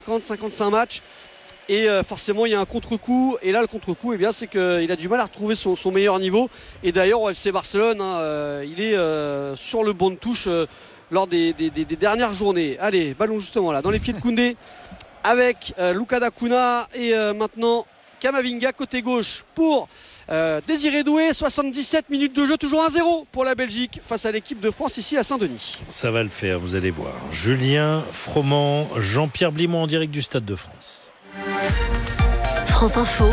50-55 matchs. Et forcément il y a un contre-coup, et là le contre-coup c'est qu'il a du mal à retrouver son meilleur niveau. Et d'ailleurs au FC Barcelone il est sur le banc de touche lors des dernières journées. Allez, ballon justement là dans les pieds de Koundé avec Lucas Dacuna et maintenant Camavinga côté gauche pour Désiré Doué. 77 minutes de jeu, toujours 1-0 pour la Belgique face à l'équipe de France ici à Saint-Denis. Ça va le faire, vous allez voir. Julien Froment, Jean-Pierre Blimont en direct du Stade de France. France Info,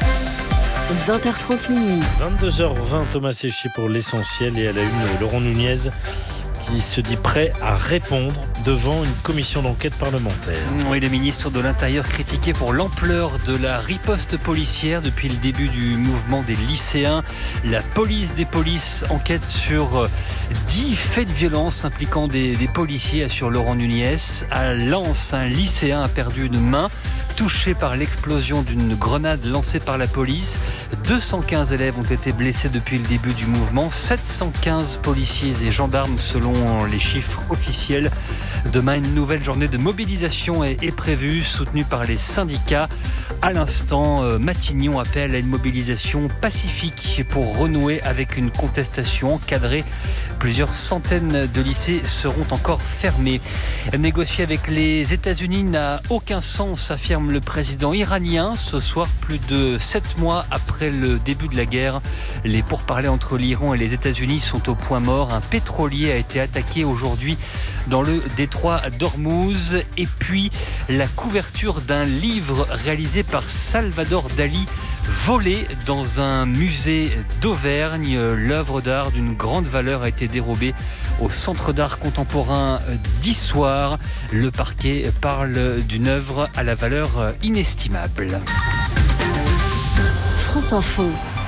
20h30 minuit. 22h20, Thomas Séchy pour l'essentiel, et à la une, Laurent Nunez qui se dit prêt à répondre devant une commission d'enquête parlementaire. Oui, le ministre de l'Intérieur critiqué pour l'ampleur de la riposte policière depuis le début du mouvement des lycéens. La police des polices enquête sur 10 faits de violence impliquant des policiers, assure Laurent Nunez. À Lens, un lycéen a perdu une main, touché par l'explosion d'une grenade lancée par la police. 215 élèves ont été blessés depuis le début du mouvement. 715 policiers et gendarmes selon les chiffres officiels. Demain, une nouvelle journée de mobilisation est prévue, soutenue par les syndicats. À l'instant, Matignon appelle à une mobilisation pacifique pour renouer avec une contestation encadrée. Plusieurs centaines de lycées seront encore fermés. Négocier avec les États-Unis n'a aucun sens, affirme le président iranien. Ce soir, plus de 7 mois après le début de la guerre, les pourparlers entre l'Iran et les États-Unis sont au point mort. Un pétrolier a été attaqué aujourd'hui dans le détroit d'Ormuz. Et puis, la couverture d'un livre réalisé par Salvador Dali, volé dans un musée d'Auvergne. L'œuvre d'art d'une grande valeur a été dérobée au Centre d'art contemporain d'Issoire. Le parquet parle d'une œuvre à la valeur inestimable. France Info.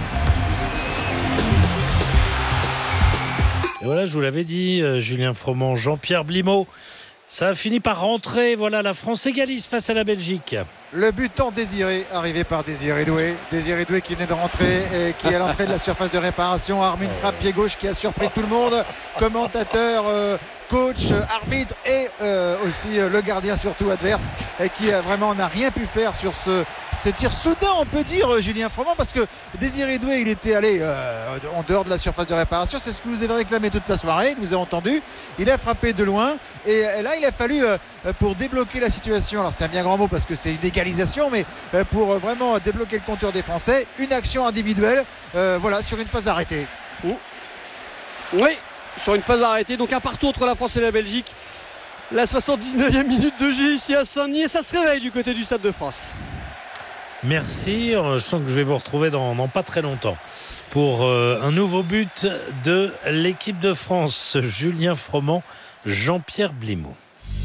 Et voilà, je vous l'avais dit, Julien Froment, Jean-Pierre Blimaud, ça a fini par rentrer. Voilà, la France égalise face à la Belgique. Le but tant désiré, arrivé par Désiré Doué. Désiré Doué qui venait de rentrer et qui est à l'entrée de la surface de réparation. Arme une frappe pied gauche qui a surpris tout le monde. Commentateur, coach, arbitre et aussi le gardien surtout adverse, et qui vraiment n'a rien pu faire sur ces tirs soudains, on peut dire, Julien Froment, parce que Désiré Doué il était allé en dehors de la surface de réparation. C'est ce que vous avez réclamé toute la soirée, il vous a entendu, il a frappé de loin et là il a fallu pour débloquer la situation, alors c'est un bien grand mot parce que c'est une égalisation, mais pour vraiment débloquer le compteur des Français, une action individuelle voilà, sur une phase arrêtée. Oui, sur une phase arrêtée, donc un partout entre la France et la Belgique. La 79e minute de jeu ici à Saint-Denis, et ça se réveille du côté du Stade de France. Merci, je sens que je vais vous retrouver dans pas très longtemps pour un nouveau but de l'équipe de France. Julien Froment, Jean-Pierre Blimaud.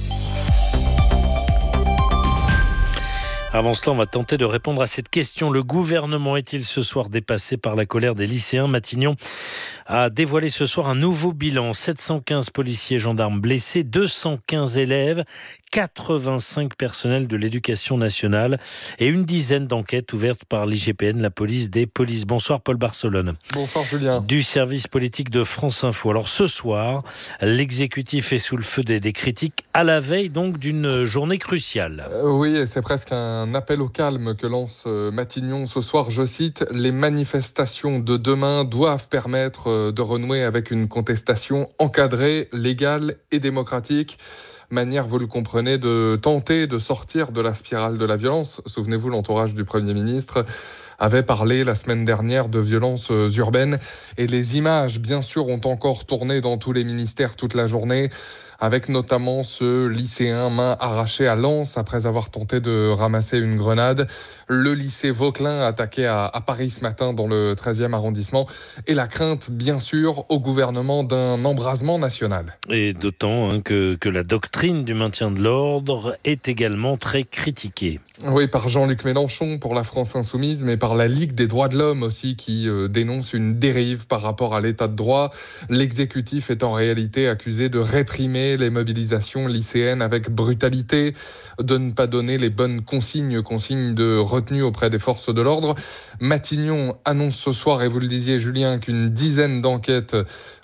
Avant cela, on va tenter de répondre à cette question. Le gouvernement est-il ce soir dépassé par la colère des lycéens ? Matignon a dévoilé ce soir un nouveau bilan. 715 policiers et gendarmes blessés, 215 élèves, 85 personnels de l'éducation nationale et une dizaine d'enquêtes ouvertes par l'IGPN, la police des polices. Bonsoir Paul Barcelone. Bonsoir Julien. Du service politique de France Info. Alors ce soir, l'exécutif est sous le feu des critiques à la veille donc d'une journée cruciale. Oui, et c'est presque un appel au calme que lance Matignon ce soir. Je cite, « Les manifestations de demain doivent permettre de renouer avec une contestation encadrée, légale et démocratique. » Manière, vous le comprenez, de tenter de sortir de la spirale de la violence. Souvenez-vous, l'entourage du Premier ministre avait parlé la semaine dernière de violences urbaines. Et les images, bien sûr, ont encore tourné dans tous les ministères toute la journée, avec notamment ce lycéen main arrachée à Lens après avoir tenté de ramasser une grenade. Le lycée Vauquelin attaqué à Paris ce matin dans le 13e arrondissement. Et la crainte, bien sûr, au gouvernement d'un embrasement national. Et d'autant que la doctrine du maintien de l'ordre est également très critiquée. Oui, par Jean-Luc Mélenchon pour la France Insoumise, mais par la Ligue des droits de l'homme aussi, qui dénonce une dérive par rapport à l'état de droit. L'exécutif est en réalité accusé de réprimer les mobilisations lycéennes avec brutalité, de ne pas donner les bonnes consignes de retenue auprès des forces de l'ordre. Matignon annonce ce soir, et vous le disiez Julien, qu'une dizaine d'enquêtes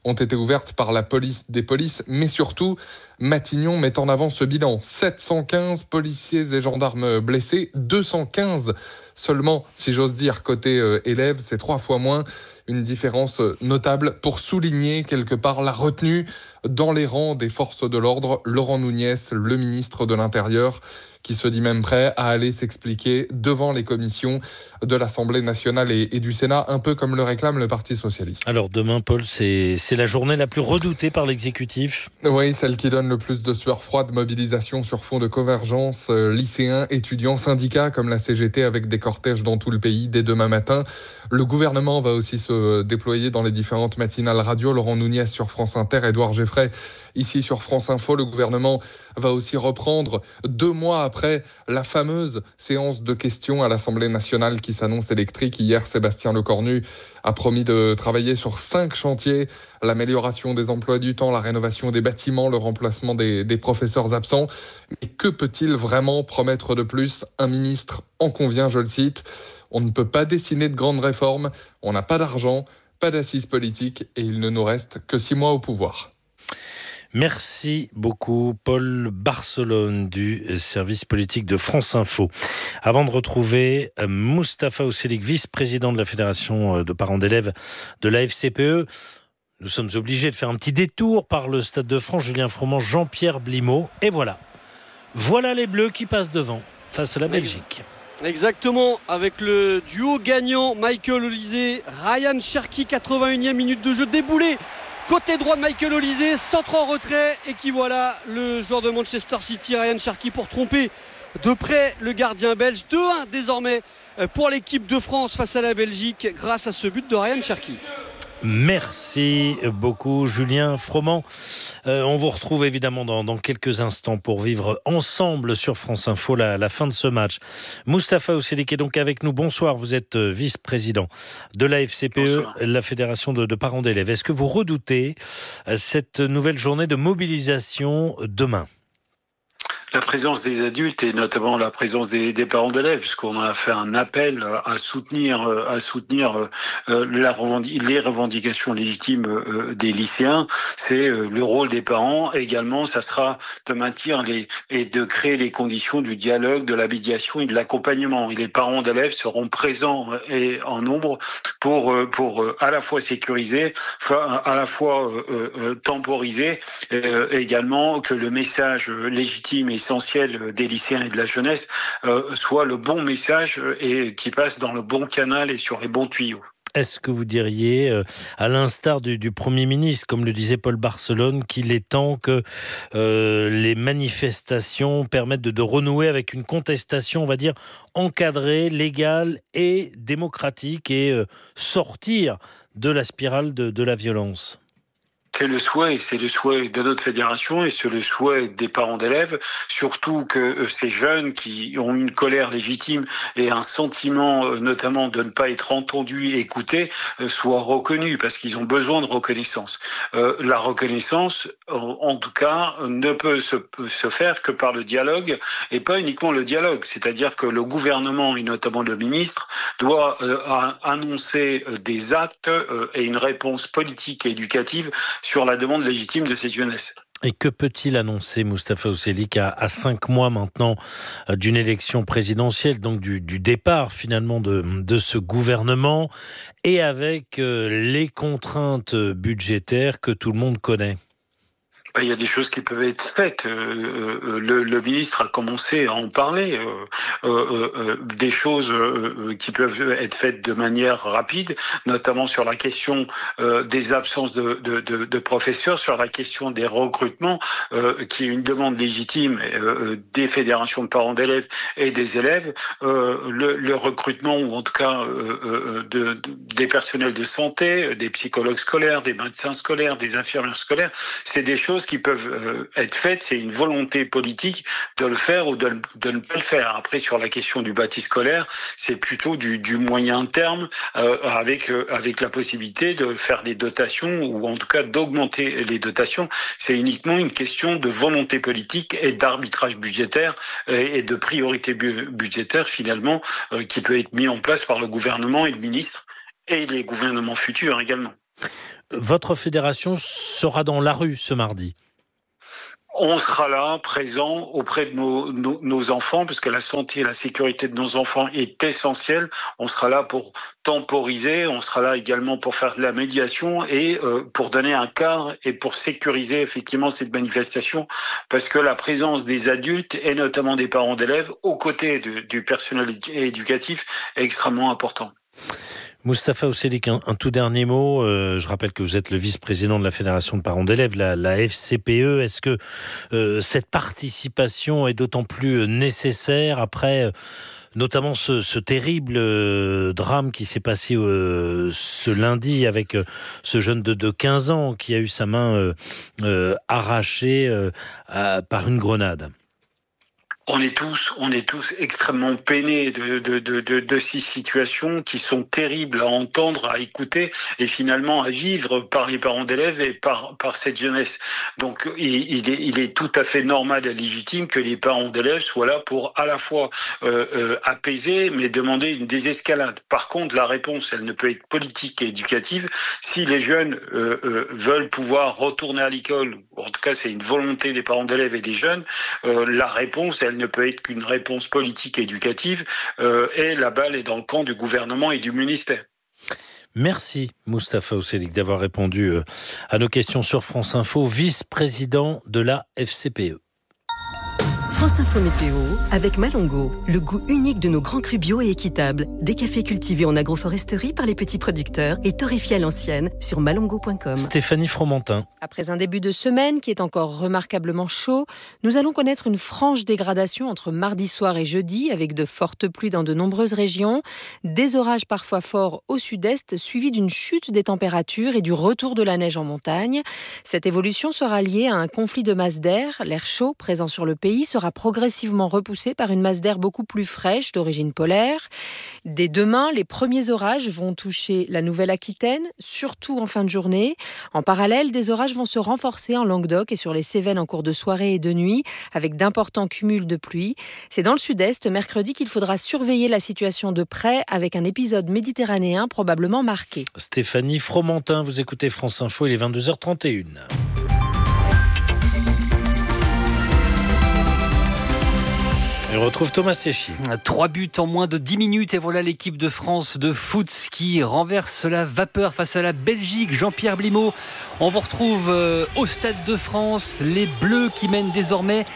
ont été ouvertes par la police des polices, mais surtout, Matignon met en avant ce bilan. 715 policiers et gendarmes blessés, 215 seulement, si j'ose dire, côté élèves, c'est 3 fois moins. Une différence notable pour souligner quelque part la retenue dans les rangs des forces de l'ordre. Laurent Nunez, le ministre de l'Intérieur, qui se dit même prêt à aller s'expliquer devant les commissions de l'Assemblée nationale et du Sénat, un peu comme le réclame le Parti socialiste. Alors demain, Paul, c'est la journée la plus redoutée par l'exécutif. Oui, celle qui donne le plus de sueur froide, mobilisation sur fond de convergence, lycéens, étudiants, syndicats comme la CGT avec des cortèges dans tout le pays dès demain matin. Le gouvernement va aussi se déployer dans les différentes matinales radio. Laurent Nunez sur France Inter, Édouard Geffray ici sur France Info. Le gouvernement va aussi reprendre 2 mois après la fameuse séance de questions à l'Assemblée nationale qui s'annonce électrique. Hier, Sébastien Lecornu a promis de travailler sur 5 chantiers, l'amélioration des emplois du temps, la rénovation des bâtiments, le remplacement des professeurs absents. Mais que peut-il vraiment promettre de plus ? Un ministre en convient, je le cite. On ne peut pas dessiner de grandes réformes, on n'a pas d'argent, pas d'assises politiques et il ne nous reste que 6 mois au pouvoir. Merci beaucoup, Paul Barcelone du service politique de France Info. Avant de retrouver Mustapha Ousselik, vice-président de la Fédération de parents d'élèves de la FCPE, nous sommes obligés de faire un petit détour par le Stade de France. Julien Froment, Jean-Pierre Blimaud. Et voilà les Bleus qui passent devant face à la Belgique. Exactement, avec le duo gagnant Michael Olise, Ryan Cherki, 81e minute de jeu, déboulé côté droit de Michael Olise, centre en retrait, et qui voilà le joueur de Manchester City, Ryan Cherki, pour tromper de près le gardien belge. 2-1 désormais pour l'équipe de France face à la Belgique grâce à ce but de Ryan Cherki. Merci beaucoup Julien Froment. On vous retrouve évidemment dans quelques instants pour vivre ensemble sur France Info la fin de ce match. Mustapha Ousselik est donc avec nous. Bonsoir, vous êtes vice-président de la FCPE, bonsoir. La Fédération de parents d'élèves. Est-ce que vous redoutez cette nouvelle journée de mobilisation demain ? La présence des adultes et notamment la présence des parents d'élèves, puisqu'on a fait un appel à soutenir les revendications légitimes des lycéens. C'est le rôle des parents. Également, ça sera de maintenir et de créer les conditions du dialogue, de la médiation et de l'accompagnement. Et les parents d'élèves seront présents et en nombre pour à la fois sécuriser, à la fois temporiser, également que le message légitime et essentiel des lycéens et de la jeunesse soit le bon message et qui passe dans le bon canal et sur les bons tuyaux. Est-ce que vous diriez, à l'instar du Premier ministre, comme le disait Paul Barcelone, qu'il est temps que les manifestations permettent de renouer avec une contestation, on va dire, encadrée, légale et démocratique et sortir de la spirale de la violence ? C'est le souhait de notre fédération et c'est le souhait des parents d'élèves, surtout que ces jeunes qui ont une colère légitime et un sentiment notamment de ne pas être entendus et écoutés soient reconnus parce qu'ils ont besoin de reconnaissance. La reconnaissance, en tout cas, ne peut se faire que par le dialogue et pas uniquement le dialogue. C'est-à-dire que le gouvernement et notamment le ministre doit annoncer des actes et une réponse politique et éducative sur la demande légitime de cette jeunesse. Et que peut-il annoncer, Mustapha Ousselik, à 5 mois maintenant d'une élection présidentielle, donc du départ finalement de ce gouvernement, et avec les contraintes budgétaires que tout le monde connaît ? Il y a des choses qui peuvent être faites. Le ministre a commencé à en parler. Des choses qui peuvent être faites de manière rapide, notamment sur la question des absences de professeurs, sur la question des recrutements, qui est une demande légitime des fédérations de parents d'élèves et des élèves. Le recrutement, ou en tout cas des personnels de santé, des psychologues scolaires, des médecins scolaires, des infirmières scolaires, c'est des choses qui peuvent être faites, c'est une volonté politique de le faire ou de ne pas le faire. Après, sur la question du bâti scolaire, c'est plutôt du moyen terme, avec la possibilité de faire des dotations ou en tout cas d'augmenter les dotations. C'est uniquement une question de volonté politique et d'arbitrage budgétaire et de priorité budgétaire finalement qui peut être mis en place par le gouvernement et le ministre et les gouvernements futurs également. Votre fédération sera dans la rue ce mardi. On sera là, présent auprès de nos enfants, parce que la santé et la sécurité de nos enfants est essentielle. On sera là pour temporiser, on sera là également pour faire de la médiation et pour donner un cadre et pour sécuriser effectivement cette manifestation, parce que la présence des adultes et notamment des parents d'élèves aux côtés du personnel éducatif est extrêmement important. Moustapha Ousselik, un tout dernier mot. Je rappelle que vous êtes le vice-président de la Fédération de parents d'élèves, la FCPE. Est-ce que cette participation est d'autant plus nécessaire après notamment ce terrible drame qui s'est passé ce lundi avec ce jeune de 15 ans qui a eu sa main arrachée par une grenade? On est tous extrêmement peinés de ces situations qui sont terribles à entendre, à écouter et finalement à vivre par les parents d'élèves et par cette jeunesse. Donc il est tout à fait normal et légitime que les parents d'élèves soient là pour à la fois apaiser mais demander une désescalade. Par contre, la réponse, elle ne peut être politique et éducative. Si les jeunes veulent pouvoir retourner à l'école, en tout cas c'est une volonté des parents d'élèves et des jeunes, la réponse, elle ne peut être qu'une réponse politique et éducative, et la balle est dans le camp du gouvernement et du ministère. Merci Moustapha Ousselik d'avoir répondu à nos questions sur France Info, vice-président de la FCPE. France Info Météo avec Malongo, le goût unique de nos grands crus bio et équitables. Des cafés cultivés en agroforesterie par les petits producteurs et torréfiés à l'ancienne sur malongo.com. Stéphanie Fromentin. Après un début de semaine qui est encore remarquablement chaud, nous allons connaître une franche dégradation entre mardi soir et jeudi avec de fortes pluies dans de nombreuses régions, des orages parfois forts au sud-est suivis d'une chute des températures et du retour de la neige en montagne. Cette évolution sera liée à un conflit de masse d'air. L'air chaud présent sur le pays sera progressivement repoussé par une masse d'air beaucoup plus fraîche d'origine polaire. Dès demain, les premiers orages vont toucher la Nouvelle-Aquitaine, surtout en fin de journée. En parallèle, des orages vont se renforcer en Languedoc et sur les Cévennes en cours de soirée et de nuit, avec d'importants cumuls de pluie. C'est dans le sud-est, mercredi, qu'il faudra surveiller la situation de près, avec un épisode méditerranéen probablement marqué. Stéphanie Fromentin, vous écoutez France Info, il est 22h31. On retrouve Thomas Séchy. 3 buts en moins de 10 minutes et voilà l'équipe de France de foot qui renverse la vapeur face à la Belgique. Jean-Pierre Blimaud, on vous retrouve au Stade de France. Les Bleus qui mènent désormais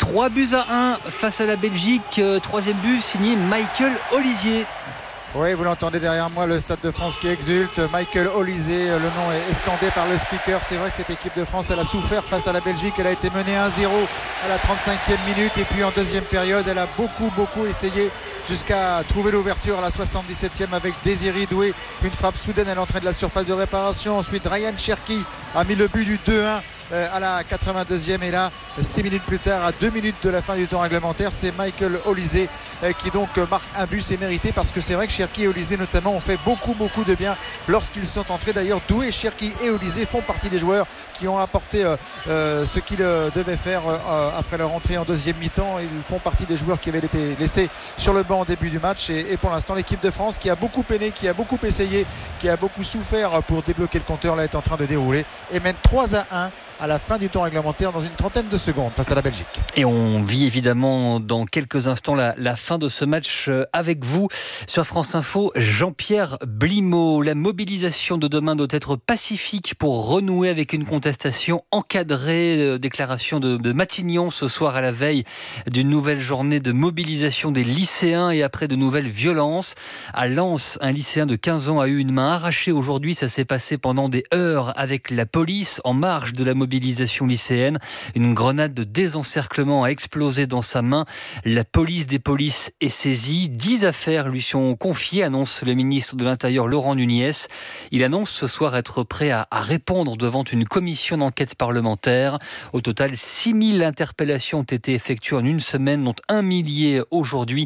3-1 face à la Belgique. Troisième but signé Michael Olisier. Oui, vous l'entendez derrière moi, le Stade de France qui exulte. Michael Olisier, le nom est scandé par le speaker. C'est vrai que cette équipe de France, elle a souffert face à la Belgique. Elle a été menée 1-0 à la 35e minute. Et puis en deuxième période, elle a beaucoup essayé jusqu'à trouver l'ouverture à la 77e avec Désiré Doué. Une frappe soudaine à l'entrée de la surface de réparation. Ensuite, Ryan Cherki a mis le but du 2-1 à la 82e. Et là, 6 minutes plus tard, à 2 minutes de la fin du temps réglementaire, c'est Michael Olisier qui donc marque un but. C'est mérité parce que c'est vrai que Cherki et Olisier notamment ont fait beaucoup de bien lorsqu'ils sont entrés. D'ailleurs, Doué, Cherki et Olisier font partie des joueurs qui ont apporté ce qu'ils devaient faire après leur entrée en deuxième mi-temps. Ils font partie des joueurs qui avaient été laissés sur le banc au début du match. Et pour l'instant, l'équipe de France qui a beaucoup peiné, qui a beaucoup essayé, qui a beaucoup souffert pour débloquer le compteur, là est en train de dérouler et mène 3-1 à la fin du temps réglementaire dans une trentaine de secondes face à la Belgique. Et on vit évidemment dans quelques instants la fin de ce match avec vous sur France Info. Jean-Pierre Blimaud, la mobilisation de demain doit être pacifique pour renouer avec une contestation encadrée. Déclaration de Matignon ce soir à la veille d'une nouvelle journée de mobilisation des lycéens et après de nouvelles violences. À Lens, un lycéen de 15 ans a eu une main arrachée aujourd'hui. Ça s'est passé pendant des heures avec la police en marge de la mobilisation lycéenne. Une grenade de désencerclement a explosé dans sa main. La police des polices est saisie. 10 affaires lui sont confiées, annonce le ministre de l'Intérieur Laurent Nunez. Il annonce ce soir être prêt à répondre devant une commission d'enquête parlementaire. Au total, 6000 interpellations ont été effectuées en une semaine, dont 1 millier aujourd'hui.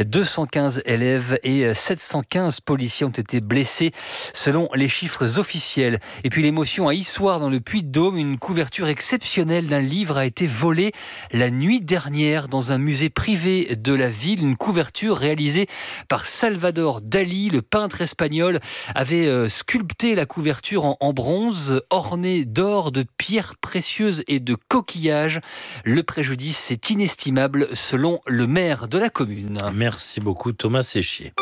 215 élèves et 715 policiers ont été blessés selon les chiffres officiels. Et puis l'émotion à Issoire dans le Puy-de-Dôme, une couverture exceptionnelle d'un livre a été volée la nuit dernière dans un musée privé de la ville. Une couverture réalisée par Salvador Dali, le peintre espagnol, avait sculpté la couverture en bronze, ornée d'or, de pierres précieuses et de coquillages. Le préjudice est inestimable selon le maire de la commune. Merci beaucoup Thomas Séchier.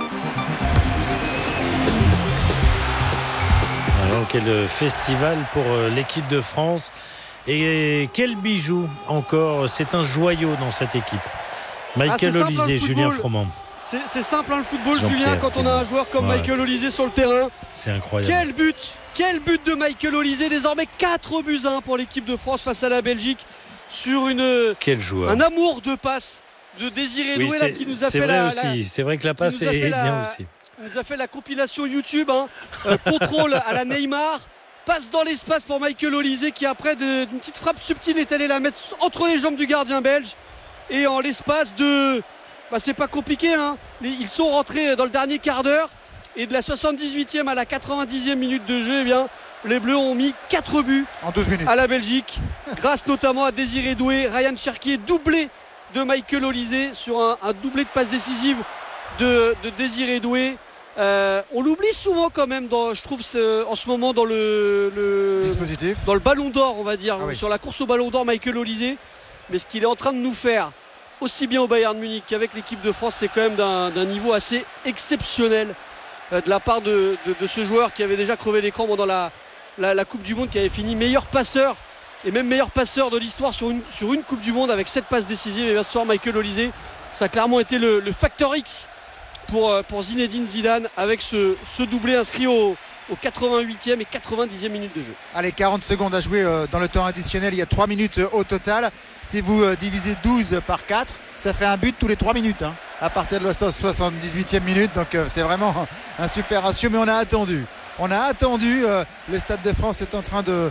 Alors, quel festival pour l'équipe de France et quel bijou encore, c'est un joyau dans cette équipe. Michael Olysée, Julien Froment. C'est simple le football, Julien, quand on a un joueur comme Michael Olysée sur le terrain. C'est incroyable. Quel but de Michael Olysée, désormais 4-1 pour l'équipe de France face à la Belgique sur un amour de passe de Désiré Doué là, qui nous a fait c'est vrai que la passe est bien aussi. Il nous a fait la compilation YouTube, contrôle à la Neymar, passe dans l'espace pour Michael Olysée qui après d'une petite frappe subtile est allé la mettre entre les jambes du gardien belge et en l'espace de... c'est pas compliqué, ils sont rentrés dans le dernier quart d'heure et de la 78e à la 90e minute de jeu, les Bleus ont mis 4 buts en 12 minutes à la Belgique grâce notamment à Désiré Doué, Ryan Cherki, doublé de Michael Olysée sur un doublé de passe décisive de Désiré Doué. On l'oublie souvent quand même je trouve en ce moment dans le dispositif, dans le ballon d'or on va dire, sur la course au ballon d'or Michael Olysée, mais ce qu'il est en train de nous faire aussi bien au Bayern Munich qu'avec l'équipe de France, c'est quand même d'un niveau assez exceptionnel de la part de ce joueur qui avait déjà crevé l'écran pendant la Coupe du Monde, qui avait fini meilleur passeur et même meilleur passeur de l'histoire sur une Coupe du Monde avec 7 passes décisives. Et bien ce soir Michael Olysée, ça a clairement été le facteur X pour Zinedine Zidane avec ce doublé inscrit au 88e et 90e minute de jeu. Allez, 40 secondes à jouer dans le temps additionnel, il y a 3 minutes au total. Si vous divisez 12 par 4, ça fait un but tous les 3 minutes à partir de la 78e minute, donc c'est vraiment un super ratio, mais on a attendu. Le Stade de France est en train de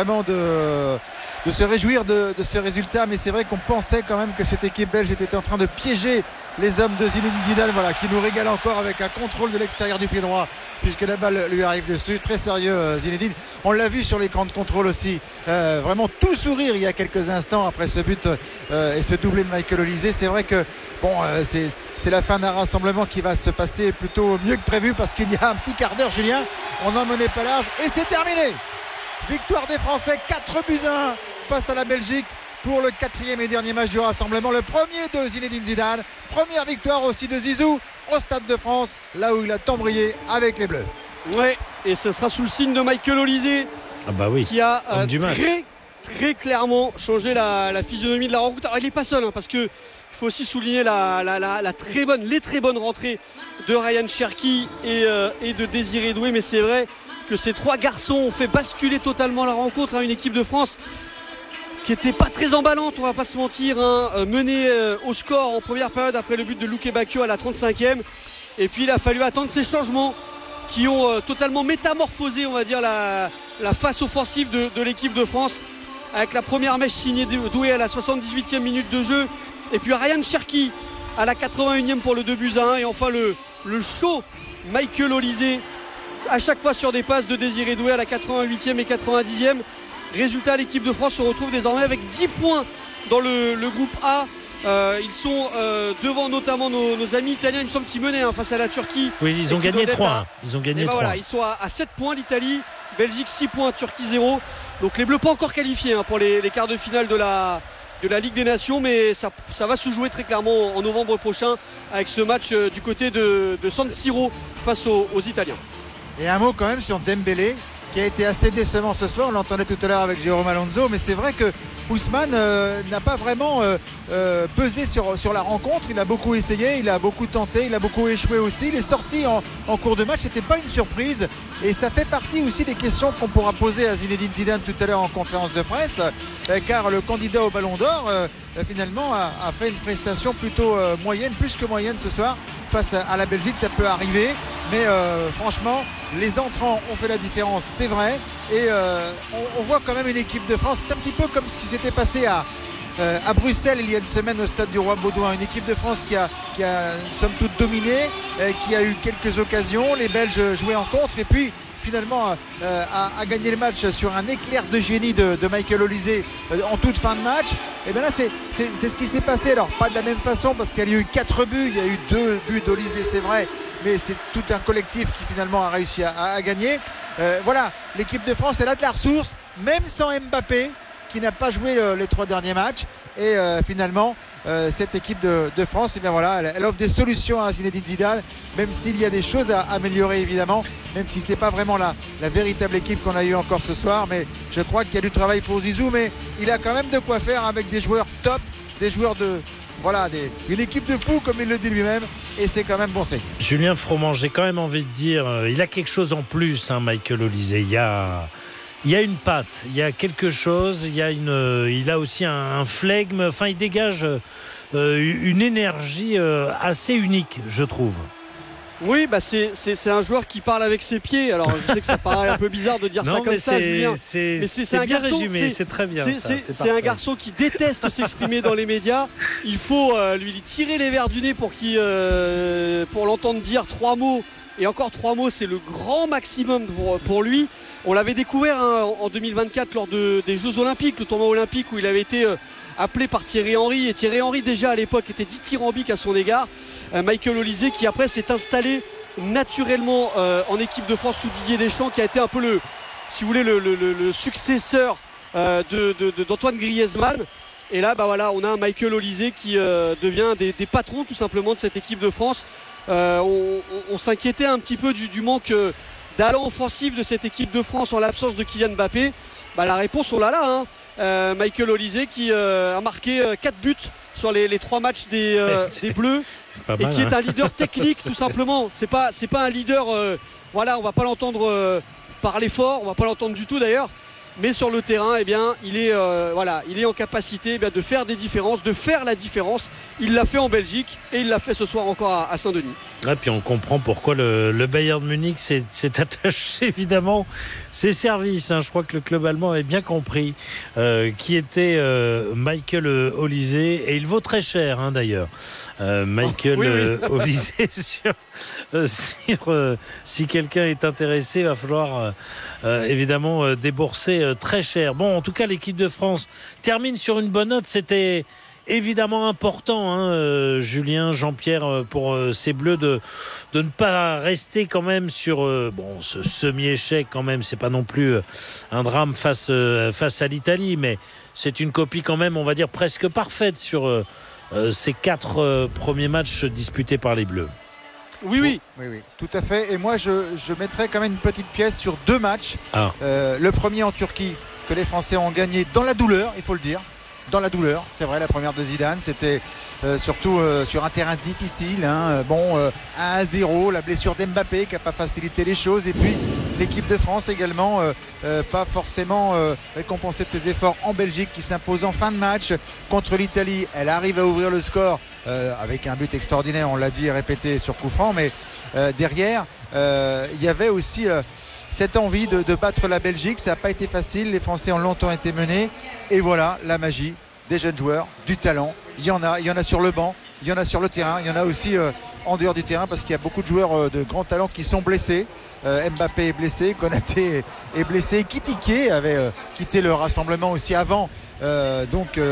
se réjouir de ce résultat, mais c'est vrai qu'on pensait quand même que cette équipe belge était en train de piéger les hommes de Zinedine Zidane, qui nous régale encore avec un contrôle de l'extérieur du pied droit puisque la balle lui arrive dessus. Très sérieux Zinedine, on l'a vu sur l'écran de contrôle aussi, vraiment tout sourire il y a quelques instants après ce but et ce doublé de Michael Olysée. C'est vrai que c'est la fin d'un rassemblement qui va se passer plutôt mieux que prévu, parce qu'il y a un petit quart d'heure, Julien, on n'en menait pas large et c'est terminé. Victoire des Français 4-1 face à la Belgique pour le 4e et dernier match du rassemblement, le premier de Zinedine Zidane, première victoire aussi de Zizou au Stade de France, là où il a tant brillé avec les Bleus. Ouais, et ce sera sous le signe de Michael Olysée qui a très clairement changé la physionomie de la rencontre. Alors il n'est pas seul, parce que il faut aussi souligner les très bonnes rentrées de Ryan Cherki et de Désiré Doué, mais c'est vrai que ces 3 garçons ont fait basculer totalement la rencontre à une équipe de France qui n'était pas très emballante, on va pas se mentir, menée au score en première période après le but de Luke Bacchio à la 35e, et puis il a fallu attendre ces changements qui ont totalement métamorphosé, on va dire, la face offensive de l'équipe de France, avec la première mèche signée Doué à la 78e minute de jeu, et puis Ryan Cherki à la 81e pour le 2-1, et enfin le show Michael Olysée à chaque fois sur des passes de Désiré Doué à la 88e et 90e. Résultat, l'équipe de France se retrouve désormais avec 10 points dans le groupe A. Ils sont devant notamment nos amis italiens, il me semble, qui menaient face à la Turquie. Oui, ils ont gagné 3. Ils ont gagné 3. Voilà, ils sont à 7 points l'Italie, Belgique 6 points, Turquie 0. Donc les Bleus pas encore qualifiés pour les quarts de finale de la Ligue des Nations, mais ça va se jouer très clairement en novembre prochain avec ce match du côté de San Siro face aux Italiens. Et un mot quand même sur Dembélé, qui a été assez décevant ce soir. On l'entendait tout à l'heure avec Jérôme Alonso, mais c'est vrai que Ousmane n'a pas vraiment pesé sur la rencontre. Il a beaucoup essayé, il a beaucoup tenté, il a beaucoup échoué aussi. Il est sorti en cours de match, c'était pas une surprise, et ça fait partie aussi des questions qu'on pourra poser à Zinedine Zidane tout à l'heure en conférence de presse, car le candidat au Ballon d'Or finalement a fait une prestation plutôt moyenne, plus que moyenne ce soir face à la Belgique. Ça peut arriver, mais franchement les entrants ont fait la différence, c'est vrai, et on voit quand même une équipe de France. C'est un petit peu comme ce qui s'était passé à Bruxelles il y a une semaine au stade du Roi-Baudouin, une équipe de France qui a somme toute dominé, qui a eu quelques occasions, les Belges jouaient en contre, et puis finalement a gagné le match sur un éclair de génie de Michael Olise en toute fin de match. Et bien là c'est ce qui s'est passé. Alors pas de la même façon parce qu'il y a eu 4 buts, il y a eu 2 buts d'Olise, c'est vrai, mais c'est tout un collectif qui finalement a réussi à gagner. Voilà, l'équipe de France elle a de la ressource, même sans Mbappé qui n'a pas joué les 3 derniers matchs. Et finalement cette équipe de France, et bien voilà, elle offre des solutions à Zinedine Zidane, même s'il y a des choses à améliorer évidemment, même si c'est pas vraiment la véritable équipe qu'on a eu encore ce soir. Mais je crois qu'il y a du travail pour Zizou, mais il a quand même de quoi faire avec des joueurs top, des joueurs une équipe de fous comme il le dit lui-même, et c'est quand même bon signe. Julien Froment, j'ai quand même envie de dire, il a quelque chose en plus, Michael Olise. Il y a une patte, il y a quelque chose, il a aussi un flegme, enfin il dégage une énergie assez unique, je trouve. Oui, c'est un joueur qui parle avec ses pieds. Alors je sais que ça paraît un peu bizarre de dire ça comme ça, Julien. Mais c'est un bien garçon, résumé, c'est très bien. C'est un garçon qui déteste s'exprimer dans les médias. Il faut lui tirer les verres du nez pour l'entendre dire 3 mots. Et encore 3 mots, c'est le grand maximum pour lui. On l'avait découvert en 2024 lors des Jeux Olympiques, le tournoi olympique où il avait été appelé par Thierry Henry. Et Thierry Henry déjà à l'époque était dithyrambique à son égard. Michael Olise qui après s'est installé naturellement en équipe de France sous Didier Deschamps, qui a été un peu le successeur d'Antoine Griezmann. Et là on a un Michael Olise qui devient des patrons tout simplement de cette équipe de France. On s'inquiétait un petit peu du manque d'allant offensif de cette équipe de France en l'absence de Kylian Mbappé. La réponse on l'a là, Michael Olise qui a marqué 4 buts sur les 3 matchs des Bleus, et qui est un leader technique tout simplement. C'est pas un leader, on va pas l'entendre parler fort, on va pas l'entendre du tout d'ailleurs, mais sur le terrain il est en capacité de faire des différences, de faire la différence. Il l'a fait en Belgique et il l'a fait ce soir encore à Saint-Denis. Et puis on comprend pourquoi le Bayern de Munich s'est attaché évidemment ses services. Je crois que le club allemand avait bien compris qui était Michael Olise, et il vaut très cher d'ailleurs. Michael Olise si quelqu'un est intéressé, il va falloir évidemment débourser très cher. Bon, en tout cas l'équipe de France termine sur une bonne note. C'était évidemment important, Julien, Jean-Pierre, pour ces Bleus de ne pas rester quand même sur ce semi-échec quand même. C'est pas non plus un drame face à l'Italie, mais c'est une copie quand même, on va dire, presque parfaite sur ces 4 premiers matchs disputés par les Bleus. Oui, tout à fait. Et moi, je mettrais quand même une petite pièce sur 2 matchs. Le premier en Turquie, que les Français ont gagné dans la douleur, il faut le dire. Dans la douleur, c'est vrai, la première de Zidane, c'était surtout sur un terrain difficile. 1-0, la blessure d'Mbappé qui n'a pas facilité les choses. Et puis l'équipe de France également, pas forcément récompensée de ses efforts en Belgique, qui s'impose en fin de match contre l'Italie. Elle arrive à ouvrir le score avec un but extraordinaire, on l'a dit et répété sur coup franc. Mais derrière, il y avait aussi cette envie de battre la Belgique. Ça n'a pas été facile, les Français ont longtemps été menés, et voilà la magie des jeunes joueurs, du talent. Il y en a sur le banc, il y en a sur le terrain, il y en a aussi en dehors du terrain, parce qu'il y a beaucoup de joueurs de grand talent qui sont blessés. Mbappé est blessé, Konaté est blessé, Kitike avait quitté le rassemblement aussi avant de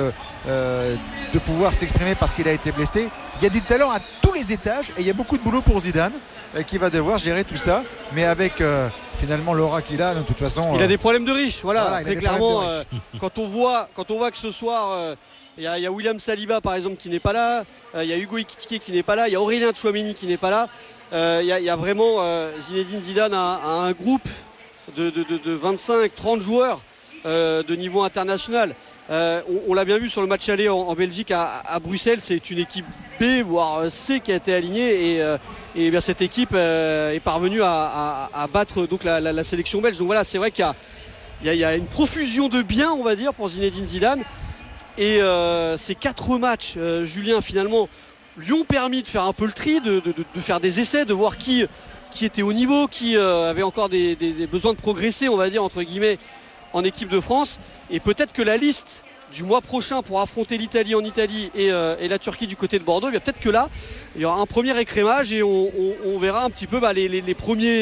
pouvoir s'exprimer parce qu'il a été blessé. Il y a du talent à tous les étages, et il y a beaucoup de boulot pour Zidane qui va devoir gérer tout ça, mais avec finalement l'aura qu'il a, de toute façon. Il a des problèmes de riche, très clairement. Quand on voit que ce soir, il y a William Saliba par exemple qui n'est pas là, il y a Hugo Ekitike qui n'est pas là, il y a Aurélien Tchouaméni qui n'est pas là. Il y a vraiment Zinedine Zidane a un groupe de 25-30 joueurs de niveau international. On l'a bien vu sur le match aller en Belgique à Bruxelles. C'est une équipe B voire C qui a été alignée, et bien cette équipe est parvenue à battre donc la sélection belge. Donc voilà, c'est vrai qu'il y a une profusion de biens, on va dire, pour Zinedine Zidane, et ces 4 matchs, Julien, finalement lui ont permis de faire un peu le tri, de faire des essais, de voir qui était au niveau, qui avait encore des besoins de progresser, on va dire entre guillemets, en équipe de France. Et peut-être que la liste du mois prochain pour affronter l'Italie en Italie et la Turquie du côté de Bordeaux, peut-être que là il y aura un premier écrémage, et on verra un petit peu les premiers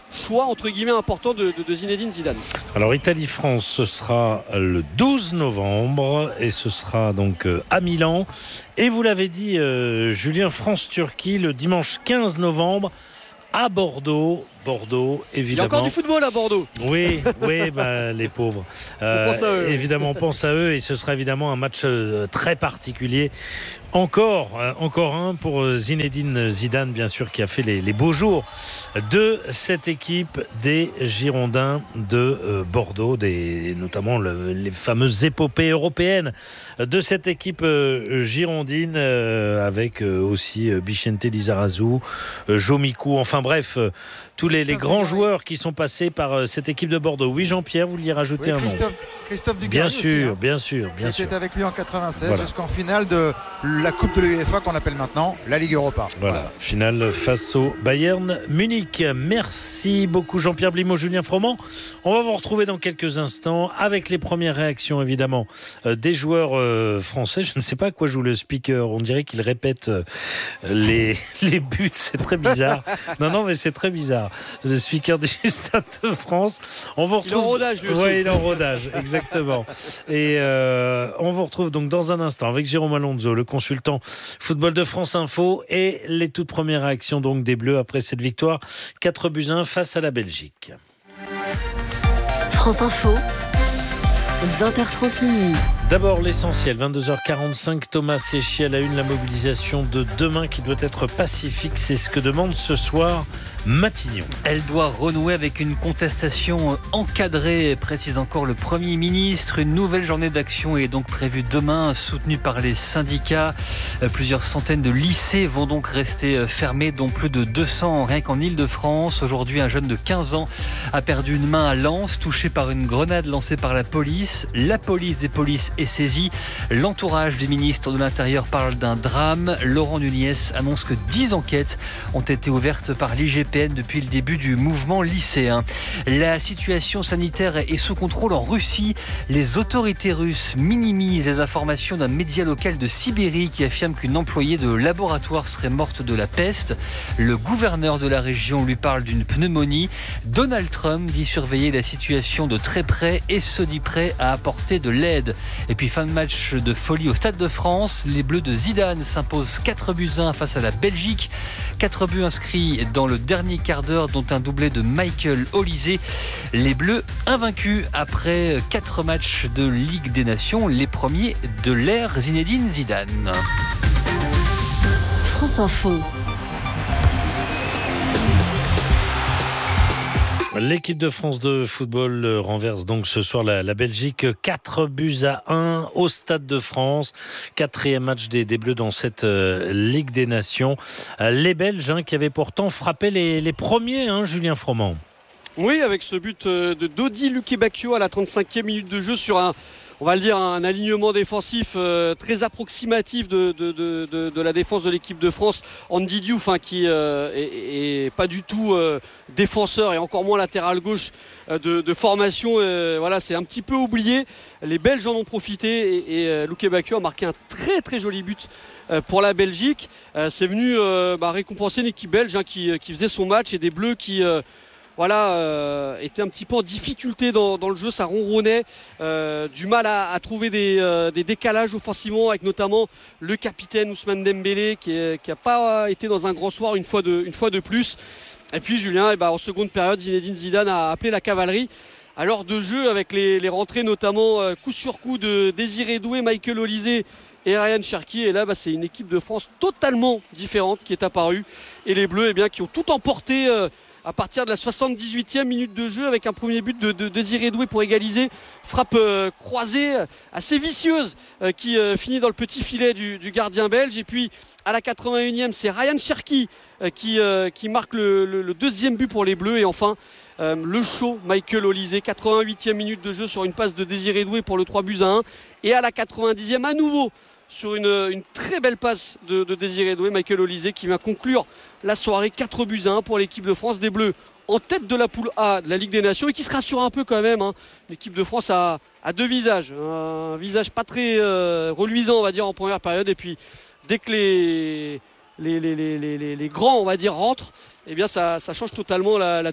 choix entre guillemets important de Zinedine Zidane. Alors Italie-France, ce sera le 12 novembre et ce sera donc à Milan. Et vous l'avez dit, Julien, France-Turquie le dimanche 15 novembre à Bordeaux. Bordeaux, évidemment. Il y a encore du football à Bordeaux. Oui, les pauvres. On pense à eux. Évidemment, on pense à eux et ce sera évidemment un match très particulier. Encore un pour Zinedine Zidane, bien sûr, qui a fait les beaux jours de cette équipe des Girondins de Bordeaux, notamment les fameuses épopées européennes de cette équipe girondine, avec aussi Vicente Lizarazu, Jomikou, enfin bref, tous les grands joueurs qui sont passés par cette équipe de Bordeaux. Oui, Jean-Pierre, vous vouliez rajouter un nom? Christophe Dugarry. Bien sûr. C'était avec lui en 96 jusqu'en finale de la Coupe de l'UEFA qu'on appelle maintenant la Ligue Europa. Voilà. Finale face au Bayern Munich. Merci beaucoup Jean-Pierre Blimaud, Julien Froment. On va vous retrouver dans quelques instants avec les premières réactions évidemment des joueurs français. Je ne sais pas à quoi joue le speaker. On dirait qu'il répète les buts. C'est très bizarre. Non, mais c'est très bizarre. Le speaker du Stade de France. On vous retrouve... Il est en rodage lui aussi. Oui, il est en rodage, exactement. Et on vous retrouve donc dans un instant avec Jérôme Alonso, le consultant football de France Info, et les toutes premières réactions donc des Bleus après cette victoire 4-1 face à la Belgique. France Info, 20h30 minuit. D'abord l'essentiel, 22h45, Thomas Séchier à la une, la mobilisation de demain qui doit être pacifique, c'est ce que demande ce soir Matignon. Elle doit renouer avec une contestation encadrée, précise encore le Premier ministre. Une nouvelle journée d'action est donc prévue demain, soutenue par les syndicats. Plusieurs centaines de lycées vont donc rester fermés, dont plus de 200 rien qu'en Île-de-France. Aujourd'hui, un jeune de 15 ans a perdu une main à Lens, touché par une grenade lancée par la police. La police des polices est saisie. L'entourage du ministre de l'Intérieur parle d'un drame. Laurent Nunez annonce que 10 enquêtes ont été ouvertes par l'IGPN depuis le début du mouvement lycéen. La situation sanitaire est sous contrôle en Russie. Les autorités russes minimisent les informations d'un média local de Sibérie qui affirme qu'une employée de laboratoire serait morte de la peste. Le gouverneur de la région lui parle d'une pneumonie. Donald Trump dit surveiller la situation de très près et se dit prêt à apporter de l'aide. Et puis fin de match de folie au Stade de France. Les Bleus de Zidane s'imposent 4-1 face à la Belgique. 4 buts inscrits dans le dernier quart d'heure, dont un doublé de Michael Olise. Les Bleus invaincus après 4 matchs de Ligue des Nations, les premiers de l'ère Zinedine Zidane. France Info. L'équipe de France de football renverse donc ce soir la Belgique 4-1 au Stade de France. 4e match des Bleus dans cette Ligue des Nations. Les Belges qui avaient pourtant frappé les premiers, Julien Froment. Oui, avec ce but de Dodi Lukebakio à la 35e minute de jeu sur on va le dire, un alignement défensif très approximatif de la défense de l'équipe de France. Andy Diouf qui est pas du tout défenseur et encore moins latéral gauche de formation. C'est un petit peu oublié. Les Belges en ont profité et Lukebakio a marqué un très très joli but pour la Belgique. C'est venu récompenser une équipe belge qui faisait son match et des Bleus qui... était un petit peu en difficulté dans le jeu, ça ronronnait, du mal à trouver des décalages offensivement, avec notamment le capitaine Ousmane Dembélé qui a pas été dans un grand soir une fois de plus. Et puis Julien, en seconde période, Zinedine Zidane a appelé la cavalerie à l'heure de jeu avec les rentrées notamment coup sur coup de Désiré Doué, Michael Olise et Ryan Cherki. Et là c'est une équipe de France totalement différente qui est apparue, et les Bleus qui ont tout emporté à partir de la 78e minute de jeu, avec un premier but de Désiré Doué pour égaliser. Frappe croisée assez vicieuse qui finit dans le petit filet du gardien belge. Et puis à la 81e, c'est Ryan Cherki qui marque le deuxième but pour les Bleus. Et enfin le show Michael Olise, 88e minute de jeu sur une passe de Désiré Doué pour le 3-1. Et à la 90e à nouveau sur une très belle passe de Désiré Doué, Michael Olise qui vient conclure la soirée. 4-1 pour l'équipe de France, des Bleus en tête de la poule A de la Ligue des Nations, et qui se rassure un peu quand même. L'équipe de France a deux visages, un visage pas très reluisant on va dire en première période, et puis dès que les grands on va dire rentrent, ça change totalement la donne.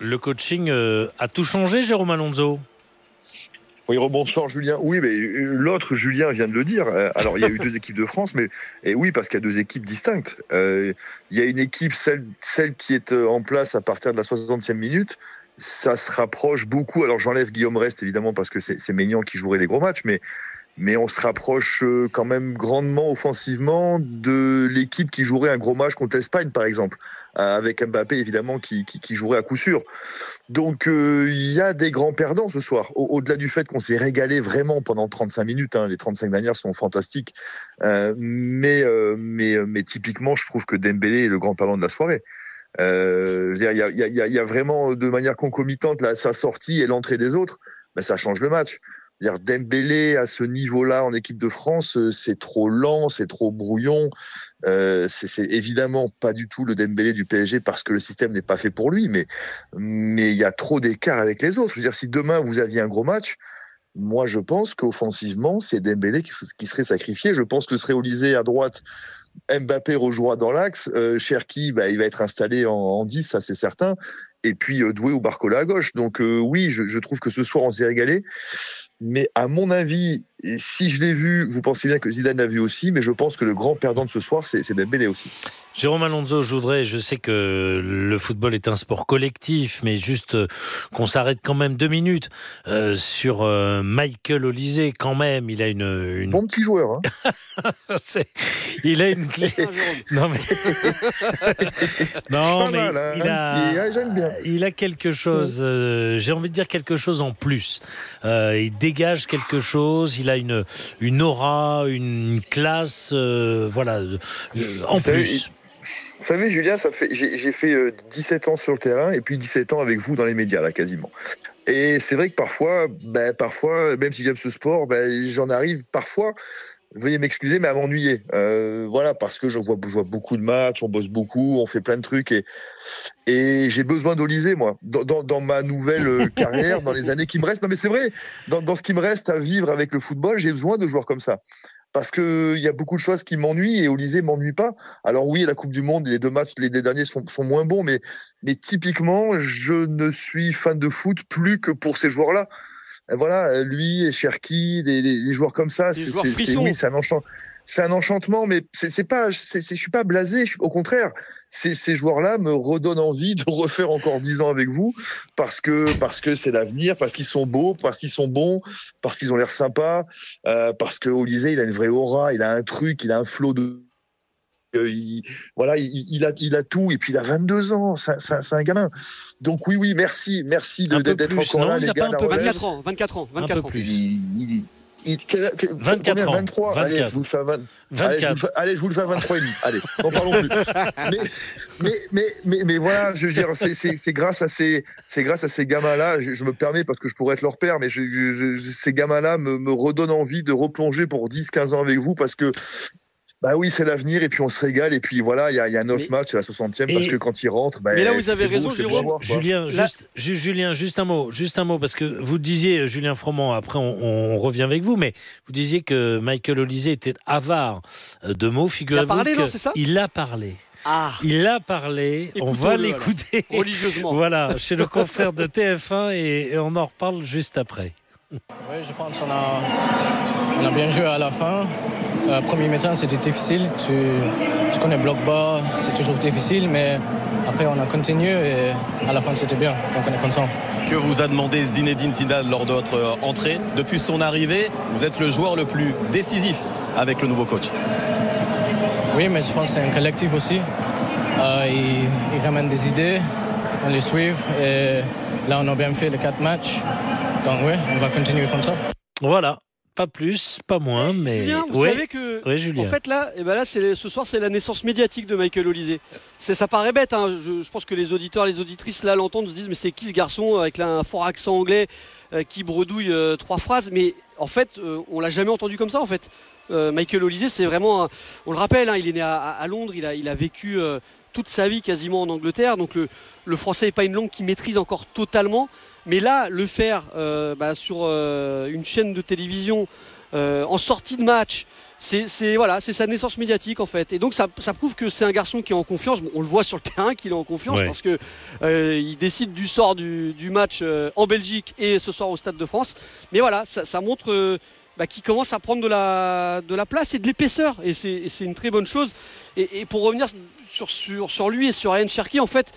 Le coaching a tout changé, Jérôme Alonso? Oui, rebonsoir Julien. Oui, mais l'autre Julien vient de le dire. Alors, il y a eu 2 équipes de France, mais et oui, parce qu'il y a 2 équipes distinctes. Il y a une équipe, celle qui est en place à partir de la 60e minute. Ça se rapproche beaucoup. Alors, j'enlève Guillaume Rest, évidemment, parce que c'est Maignan qui jouerait les gros matchs, mais on se rapproche quand même grandement offensivement de l'équipe qui jouerait un gros match contre l'Espagne, par exemple, avec Mbappé, évidemment, qui jouerait à coup sûr. Donc, il y a des grands perdants ce soir. Au-delà du fait qu'on s'est régalé vraiment pendant 35 minutes, les 35 dernières sont fantastiques. Mais typiquement, je trouve que Dembélé est le grand perdant de la soirée. Il y a vraiment, de manière concomitante, sa sortie et l'entrée des autres, ça change le match. Dembélé à ce niveau-là en équipe de France, c'est trop lent, c'est trop brouillon. C'est évidemment pas du tout le Dembélé du PSG parce que le système n'est pas fait pour lui, mais il y a trop d'écart avec les autres. Je veux dire, si demain vous aviez un gros match, moi je pense qu'offensivement c'est Dembélé qui serait sacrifié. Je pense que serait Olysée à droite, Mbappé rejouera dans l'axe, Cherki il va être installé en 10, ça c'est certain. Et puis Doué ou Barcola à gauche. Donc oui, je trouve que ce soir on s'est régalé. Mais à mon avis, et si je l'ai vu, vous pensez bien que Zidane l'a vu aussi, mais je pense que le grand perdant de ce soir, c'est Dembélé aussi. Jérôme Alonso, je sais que le football est un sport collectif, mais juste qu'on s'arrête quand même 2 minutes sur Michael Olysée, quand même, il a une... Bon petit joueur, hein. Il a une clé. Non mais, j'aime bien. Il a quelque chose, j'ai envie de dire quelque chose en plus. Il dégage quelque chose, il a une aura, une classe, en plus. Vous savez, Julien, j'ai fait 17 ans sur le terrain et puis 17 ans avec vous dans les médias, là, quasiment. Et c'est vrai que parfois, même si j'aime ce sport, j'en arrive parfois, veuillez m'excuser, mais à m'ennuyer. Parce que je vois beaucoup de matchs, on bosse beaucoup, on fait plein de trucs et j'ai besoin d'Olysée, moi, dans ma nouvelle carrière, dans les années qui me restent. Non, mais c'est vrai, dans ce qui me reste à vivre avec le football, j'ai besoin de joueurs comme ça. Parce que il y a beaucoup de choses qui m'ennuient et Olysée m'ennuie pas. Alors oui, la Coupe du Monde, les 2 matchs, les derniers sont moins bons, mais typiquement, je ne suis fan de foot plus que pour ces joueurs-là. Et voilà, lui et Cherki, les joueurs comme ça, c'est un enchantement, mais je suis pas blasé, au contraire. Ces joueurs-là me redonnent envie de refaire encore 10 ans avec vous parce que c'est l'avenir, parce qu'ils sont beaux, parce qu'ils sont bons, parce qu'ils ont l'air sympas, parce que Olysée, il a une vraie aura, il a un truc, il a un flot de... il a tout, et puis il a 22 ans, c'est un gamin. Donc oui, merci d'être encore là, les gars. 24 ans. 24 ans. 23. 24. Allez, je vous le fais à 20. 24. Allez, je vous le fais à 23 et demi. Allez, n'en parlons plus. Mais voilà, je veux dire, c'est grâce à ces gamins-là, je me permets parce que je pourrais être leur père, mais ces gamins-là me redonnent envie de replonger pour 10-15 ans avec vous parce que oui, c'est l'avenir, et puis on se régale, et puis voilà, il y a 9 matchs, c'est la 60e, parce que quand il rentre... mais là, vous avez raison, Jérôme. Julien, juste un mot, parce que vous disiez, Julien Froment, après on revient avec vous, mais vous disiez que Michael Olysée était avare de mots, figurez-vous. Il a parlé, non, c'est ça ? Il a parlé. Il a parlé, on va l'écouter religieusement. Voilà, chez le confrère de TF1, et on en reparle juste après. Oui, je pense qu'on a bien joué à la fin. Premier mi-temps, c'était difficile. Tu connais bloc bas, c'est toujours difficile, mais après, on a continué et à la fin, c'était bien. Donc, on est content. Que vous a demandé Zinedine Zidane lors de votre entrée ? Depuis son arrivée, vous êtes le joueur le plus décisif avec le nouveau coach. Oui, mais je pense que c'est un collectif aussi. Il ramène des idées, on les suit. Et là, on a bien fait les 4 matchs. Donc oui, on va continuer comme ça. Voilà. Pas plus, pas moins, mais... Julien, vous savez que, en fait, là, ce soir, c'est la naissance médiatique de Michael Olysée. Ça paraît bête, hein. Je pense que les auditeurs, les auditrices, là, l'entendent, se disent, mais c'est qui ce garçon avec un fort accent anglais qui bredouille 3 phrases, mais en fait, on l'a jamais entendu comme ça, en fait. Michael Olysée, c'est vraiment, on le rappelle, hein, il est né à Londres, il a vécu toute sa vie quasiment en Angleterre, donc le français n'est pas une langue qu'il maîtrise encore totalement. Mais là, le faire sur une chaîne de télévision en sortie de match, c'est sa naissance médiatique en fait. Et donc ça prouve que c'est un garçon qui est en confiance. Bon, on le voit sur le terrain qu'il est en confiance parce que il décide du sort du match en Belgique et ce soir au Stade de France. Mais voilà, ça montre qu'il commence à prendre de la place et de l'épaisseur. Et c'est une très bonne chose. Et pour revenir sur lui et sur Ryan Cherki, en fait,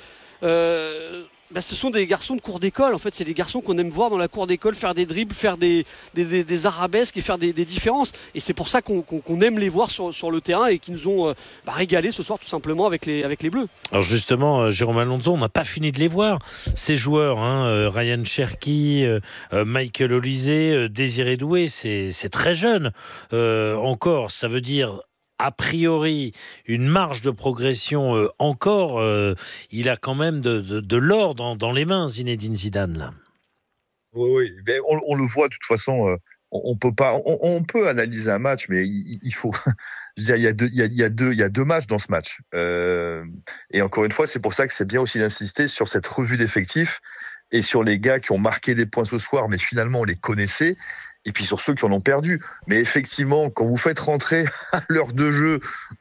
ce sont des garçons de cour d'école. En fait, c'est des garçons qu'on aime voir dans la cour d'école faire des dribbles, faire des arabesques et faire des différences. Et c'est pour ça qu'on aime les voir sur le terrain et qui nous ont régalé ce soir tout simplement avec les Bleus. Alors justement, Jérôme Alonso, on n'a pas fini de les voir. Ces joueurs, Ryan Cherki, Michael Olise, Désiré Doué, c'est très jeune encore. Ça veut dire a priori une marge de progression encore. Il a quand même de l'or dans les mains, Zinedine Zidane là. Oui, mais on le voit de toute façon. On peut analyser un match, mais il faut. Je veux dire, il y a deux matchs dans ce match. Et encore une fois, c'est pour ça que c'est bien aussi d'insister sur cette revue d'effectifs et sur les gars qui ont marqué des points ce soir, mais finalement on les connaissait. Et puis sur ceux qui en ont perdu. Mais effectivement, quand vous faites rentrer à l'heure de jeu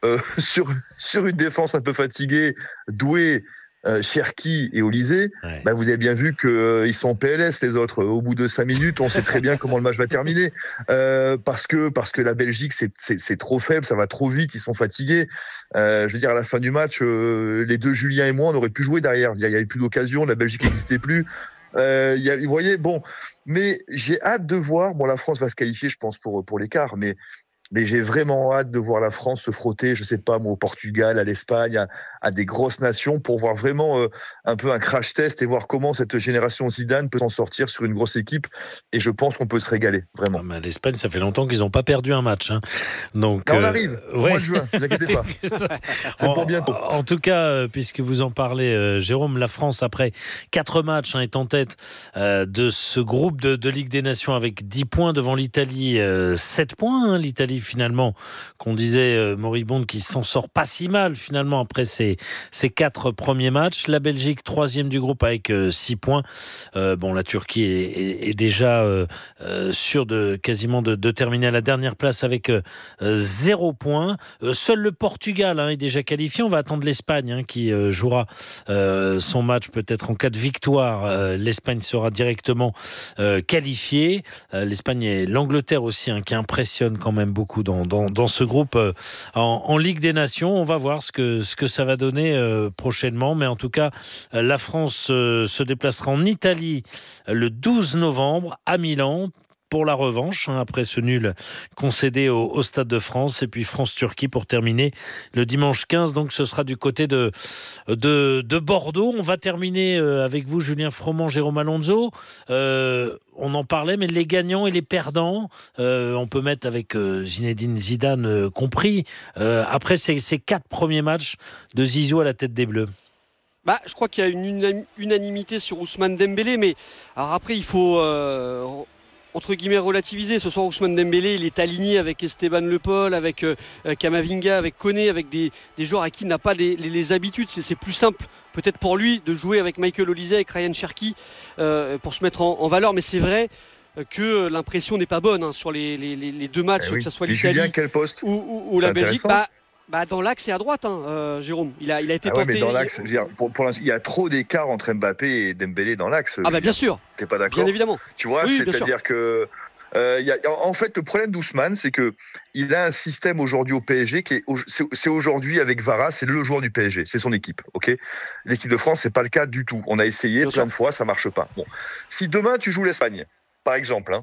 sur une défense un peu fatiguée, Doué, Cherki et Olise, vous avez bien vu qu'ils sont en PLS les autres. Au bout de 5 minutes, on sait très bien comment le match va terminer. Parce que la Belgique, c'est trop faible, ça va trop vite, ils sont fatigués. Je veux dire, à la fin du match, les deux Julien et moi, on aurait pu jouer derrière. Il n'y avait plus d'occasion, la Belgique n'existait plus. Vous voyez, mais j'ai hâte de voir. Bon, la France va se qualifier, je pense, pour l'écart, mais j'ai vraiment hâte de voir la France se frotter, je sais pas, au Portugal, à l'Espagne, à des grosses nations, pour voir vraiment un peu un crash test et voir comment cette génération Zidane peut s'en sortir sur une grosse équipe. Et je pense qu'on peut se régaler, vraiment. L'Espagne, ça fait longtemps qu'ils n'ont pas perdu un match. Donc, on arrive, au mois de juin, ne vous inquiétez pas. C'est pour bientôt. En tout cas, puisque vous en parlez, Jérôme, la France, après 4 matchs, est en tête de ce groupe de Ligue des Nations avec 10 points devant l'Italie, 7 points. L'Italie, finalement, qu'on disait moribonde, qui s'en sort pas si mal finalement après ces 4 premiers matchs. La Belgique 3e du groupe avec 6 points. La Turquie est déjà sûre quasiment de terminer à la dernière place avec 0 points. Seul le Portugal est déjà qualifié. On va attendre l'Espagne qui jouera son match peut-être en cas de victoire. L'Espagne sera directement qualifiée. L'Espagne et l'Angleterre aussi qui impressionnent quand même beaucoup dans ce groupe en Ligue des Nations. On va voir ce que ça va donner prochainement, mais en tout cas la France se déplacera en Italie le 12 novembre à Milan pour la revanche, après ce nul concédé au Stade de France, et puis France-Turquie pour terminer le dimanche 15. Donc ce sera du côté de Bordeaux. On va terminer avec vous, Julien Froment, Jérôme Alonso. On en parlait, mais les gagnants et les perdants, on peut mettre avec Zinedine Zidane compris. Après ces 4 premiers matchs de Zizou à la tête des Bleus. Je crois qu'il y a une unanimité sur Ousmane Dembélé, mais alors après il faut entre guillemets relativiser. Ce soir, Ousmane Dembélé, il est aligné avec Esteban Le Paul, avec Camavinga, avec Koné, avec des joueurs à qui il n'a pas les habitudes. C'est plus simple peut-être pour lui de jouer avec Michael Olise, avec Ryan Cherki pour se mettre en valeur, mais c'est vrai que l'impression n'est pas bonne sur les 2 matchs, que ce soit l'Italie Julien, quel poste ou la Belgique. Dans l'axe et à droite, Jérôme. Il a été tenté. Mais dans l'axe, pour l'instant, il y a trop d'écart entre Mbappé et Dembélé dans l'axe. Bien sûr. T'es pas d'accord ? Bien évidemment. Tu vois, oui, c'est-à-dire que en fait, le problème d'Ousmane, c'est que il a un système aujourd'hui au PSG c'est aujourd'hui avec Vara, c'est le joueur du PSG, c'est son équipe. Ok, l'équipe de France, c'est pas le cas du tout. On a essayé plein de fois, ça marche pas. Bon, si demain tu joues l'Espagne, par exemple,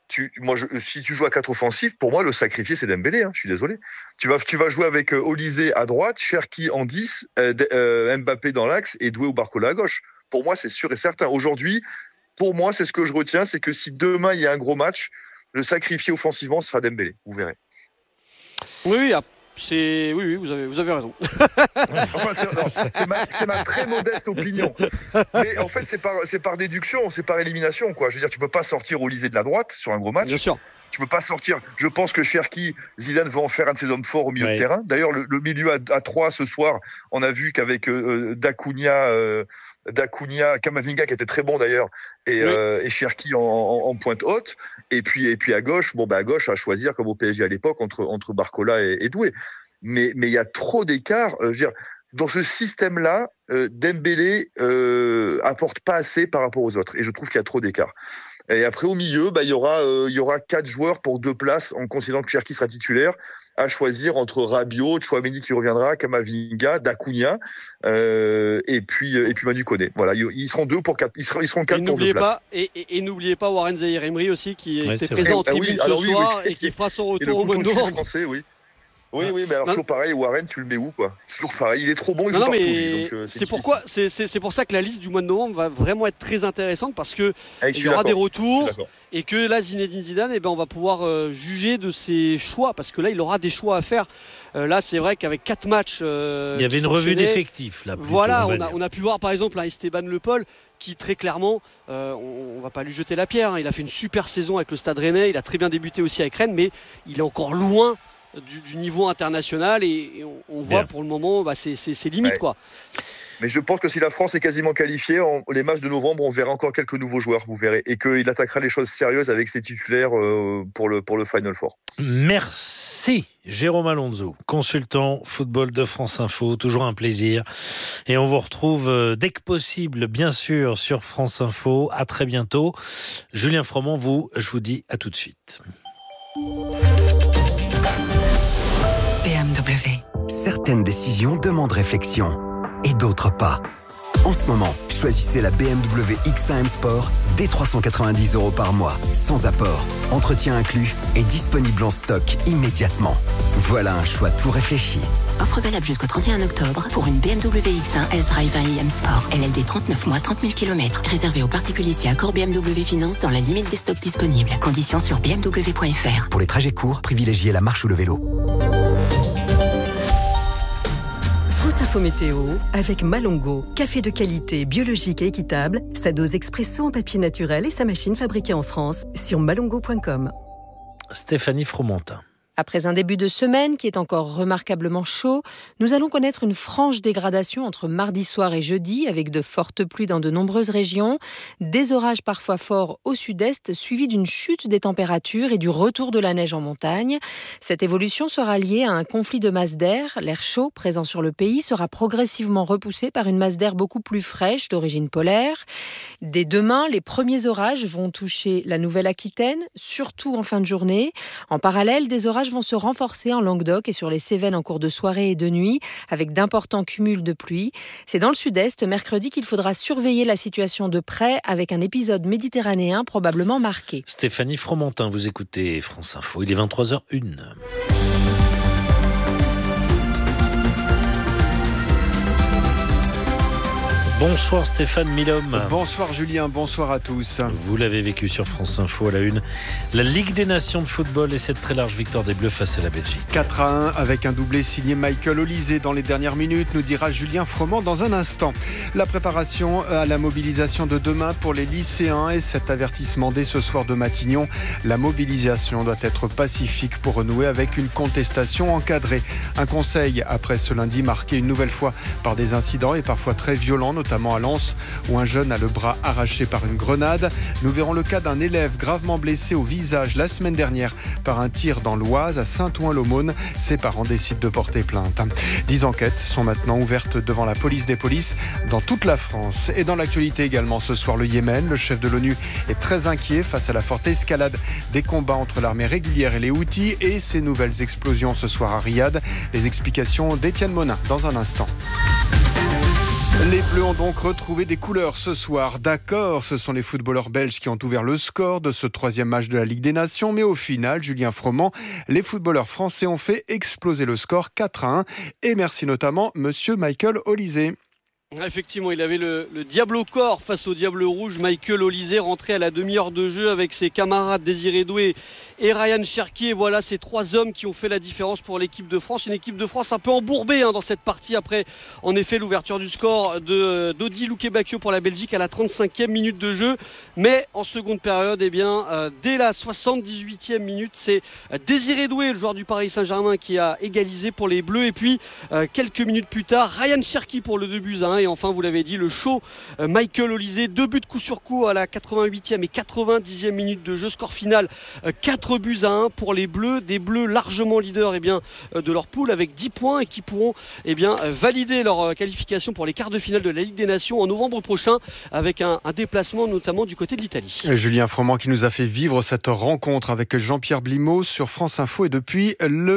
si tu joues à 4 offensifs, pour moi, le sacrifié, c'est Dembélé. Je suis désolé. Tu vas jouer avec Olise à droite, Cherki en 10, Mbappé dans l'axe et Doué ou Barcola à gauche. Pour moi, c'est sûr et certain. Aujourd'hui, pour moi, c'est ce que je retiens, c'est que si demain, il y a un gros match, le sacrifié offensivement sera Dembélé. Vous verrez. Oui, vous avez raison. C'est ma très modeste opinion. Mais en fait, c'est par déduction, c'est par élimination, quoi. Je veux dire, tu peux pas sortir Olise de la droite sur un gros match. Bien sûr. Tu peux pas sortir. Je pense que Cherki, Zidane va en faire un de ses hommes forts au milieu de terrain. D'ailleurs, le milieu à 3 ce soir, on a vu qu'avec Dacunia, d'Acuna, Camavinga qui était très bon d'ailleurs, et Cherki en pointe haute. Et puis à gauche, à gauche, à choisir comme au PSG à l'époque entre Barcola et Doué. Mais il y a trop d'écart. Je veux dire, dans ce système-là, Dembélé apporte pas assez par rapport aux autres. Et je trouve qu'il y a trop d'écart. Et après, au milieu, il y aura 4 joueurs pour 2 places, en considérant que Cherki sera titulaire, à choisir entre Rabiot, Tchouaméni qui reviendra, Camavinga, D'Acuna, et puis Manu Koné. Voilà, ils seront 2 pour 4. Ils seront 4 pour 2 places. Et n'oubliez pas Warren Zaïre-Emery aussi, qui était présent en tribune ce soir et qui fera son retour au mois de novembre. Français, oui. Oui, mais alors toujours pareil, Warren, tu le mets où, quoi? C'est toujours pareil, il est trop bon, il joue partout. Mais c'est pour ça que la liste du mois de novembre va vraiment être très intéressante, parce que il y aura des retours et que là, Zinedine Zidane, on va pouvoir juger de ses choix, parce que là, il aura des choix à faire. Là, c'est vrai qu'avec 4 matchs, il y avait une revue d'effectifs là. Plutôt, voilà, on a pu voir par exemple un Esteban Le Paul qui très clairement, on va pas lui jeter la pierre. Il a fait une super saison avec le Stade Rennais, il a très bien débuté aussi avec Rennes, mais il est encore loin du niveau international, et on voit pour le moment c'est limite quoi. Mais je pense que si la France est quasiment qualifiée, les matchs de novembre, on verra encore quelques nouveaux joueurs, vous verrez, et qu'il attaquera les choses sérieuses avec ses titulaires pour le Final Four. Merci Jérôme Alonso, consultant football de France Info, toujours un plaisir. Et on vous retrouve dès que possible, bien sûr, sur France Info. À très bientôt. Julien Froment, je vous dis à tout de suite. BMW. Certaines décisions demandent réflexion et d'autres pas. En ce moment, choisissez la BMW X1 M Sport dès 390 € par mois, sans apport, entretien inclus et disponible en stock immédiatement. Voilà un choix tout réfléchi. Offre valable jusqu'au 31 octobre pour une BMW X1 S-Drive 1 IM Sport. LLD 39 mois, 30 000 km. Réservé aux particuliers si accord BMW Finance dans la limite des stocks disponibles. Conditions sur bmw.fr. Pour les trajets courts, privilégiez la marche ou le vélo. France Info Météo avec Malongo. Café de qualité, biologique et équitable. Sa dose expresso en papier naturel et sa machine fabriquée en France sur malongo.com. Stéphanie Fromentin. Après un début de semaine qui est encore remarquablement chaud, nous allons connaître une franche dégradation entre mardi soir et jeudi, avec de fortes pluies dans de nombreuses régions, des orages parfois forts au sud-est, suivis d'une chute des températures et du retour de la neige en montagne. Cette évolution sera liée à un conflit de masses d'air. L'air chaud présent sur le pays sera progressivement repoussé par une masse d'air beaucoup plus fraîche d'origine polaire. Dès demain, les premiers orages vont toucher la Nouvelle-Aquitaine, surtout en fin de journée. En parallèle, des orages vont se renforcer en Languedoc et sur les Cévennes en cours de soirée et de nuit, avec d'importants cumuls de pluie. C'est dans le sud-est, mercredi, qu'il faudra surveiller la situation de près, avec un épisode méditerranéen probablement marqué. Stéphanie Fromentin, vous écoutez France Info, il est 23h01. Bonsoir Stéphane Milhomme. Bonsoir Julien, bonsoir à tous. Vous l'avez vécu sur France Info à la une. La Ligue des Nations de football et cette très large victoire des Bleus face à la Belgique. 4-1 avec un doublé signé Michael Olysée dans les dernières minutes, nous dira Julien Froment dans un instant. La préparation à la mobilisation de demain pour les lycéens et cet avertissement dès ce soir de Matignon. La mobilisation doit être pacifique pour renouer avec une contestation encadrée. Un conseil après ce lundi marqué une nouvelle fois par des incidents et parfois très violents, notamment à Lens, où un jeune a le bras arraché par une grenade. Nous verrons le cas d'un élève gravement blessé au visage la semaine dernière par un tir dans l'Oise à Saint-Ouen-l'Aumône. Ses parents décident de porter plainte. 10 enquêtes sont maintenant ouvertes devant la police des polices dans toute la France. Et dans l'actualité également ce soir, le Yémen. Le chef de l'ONU est très inquiet face à la forte escalade des combats entre l'armée régulière et les Houthis et ces nouvelles explosions ce soir à Riyad. Les explications d'Étienne Monin dans un instant. Les Bleus ont donc retrouvé des couleurs ce soir. D'accord, ce sont les footballeurs belges qui ont ouvert le score de ce 3e match de la Ligue des Nations. Mais au final, Julien Froment, les footballeurs français ont fait exploser le score 4-1. Et merci notamment monsieur Michael Olysée. Effectivement, il avait le diable au corps face au diable rouge. Michael Olysée rentré à la demi-heure de jeu avec ses camarades Désiré Doué et Ryan Cherki. Et voilà ces 3 hommes qui ont fait la différence pour l'équipe de France. Une équipe de France un peu embourbée dans cette partie après, en effet, l'ouverture du score d'Odi Luque-Bacchio pour la Belgique à la 35e minute de jeu. Mais en seconde période, dès la 78e minute, c'est Désiré Doué, le joueur du Paris Saint-Germain, qui a égalisé pour les Bleus. Et puis, quelques minutes plus tard, Ryan Cherki pour le 2-1. Et enfin, vous l'avez dit, le show Michael Olysée, 2 buts coup sur coup à la 88e et 90e minute de jeu. Score final 4-1 pour les Bleus. Des Bleus largement leaders de leur poule avec 10 points et qui pourront valider leur qualification pour les quarts de finale de la Ligue des Nations en novembre prochain avec un déplacement notamment du côté de l'Italie. Julien Froment qui nous a fait vivre cette rencontre avec Jean-Pierre Blimaud sur France Info et depuis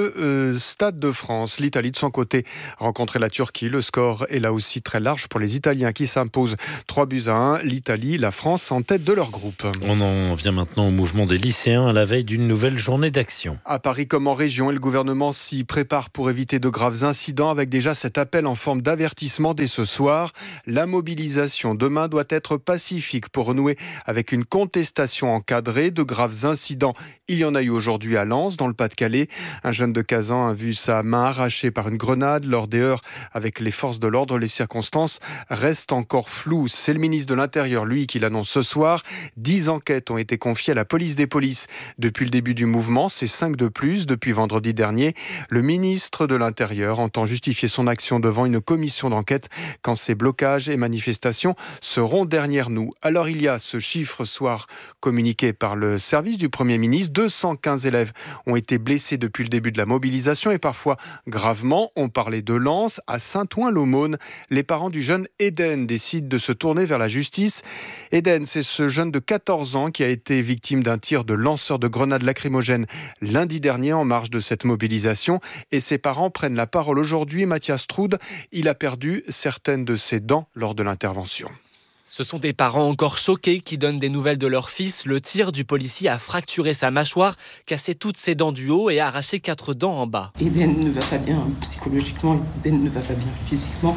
le Stade de France. L'Italie de son côté rencontrait la Turquie. Le score est là aussi très large pour les Italiens qui s'imposent 3-1. L'Italie, la France en tête de leur groupe. On en vient maintenant au mouvement des lycéens à la veille d'une nouvelle journée d'action. À Paris comme en région, et le gouvernement s'y prépare pour éviter de graves incidents avec déjà cet appel en forme d'avertissement dès ce soir. La mobilisation demain doit être pacifique pour renouer avec une contestation encadrée. De graves incidents, il y en a eu aujourd'hui à Lens, dans le Pas-de-Calais. Un jeune de 15 ans a vu sa main arrachée par une grenade lors des heurts avec les forces de l'ordre. Les circonstances restent encore floues. C'est le ministre de l'Intérieur, lui, qui l'annonce ce soir. 10 enquêtes ont été confiées à la police des polices depuis le début du mouvement. C'est 5 de plus depuis vendredi dernier. Le ministre de l'Intérieur entend justifier son action devant une commission d'enquête quand ces blocages et manifestations seront derrière nous. Alors il y a ce chiffre soir communiqué par le service du Premier ministre. 215 élèves ont été blessés depuis le début de la mobilisation et parfois gravement. On parlait de Lens. À Saint-Ouen-l'Aumône, les parents du jeune Eden décident de se tourner vers la justice. Eden, c'est ce jeune de 14 ans qui a été victime d'un tir de lanceur de grenades lacrymogènes lundi dernier en marge de cette mobilisation. Et ses parents prennent la parole aujourd'hui. Mathias Troud, il a perdu certaines de ses dents lors de l'intervention. Ce sont des parents encore choqués qui donnent des nouvelles de leur fils. Le tir du policier a fracturé sa mâchoire, cassé toutes ses dents du haut et arraché 4 dents en bas. Eden ne va pas bien psychologiquement, Eden ne va pas bien physiquement.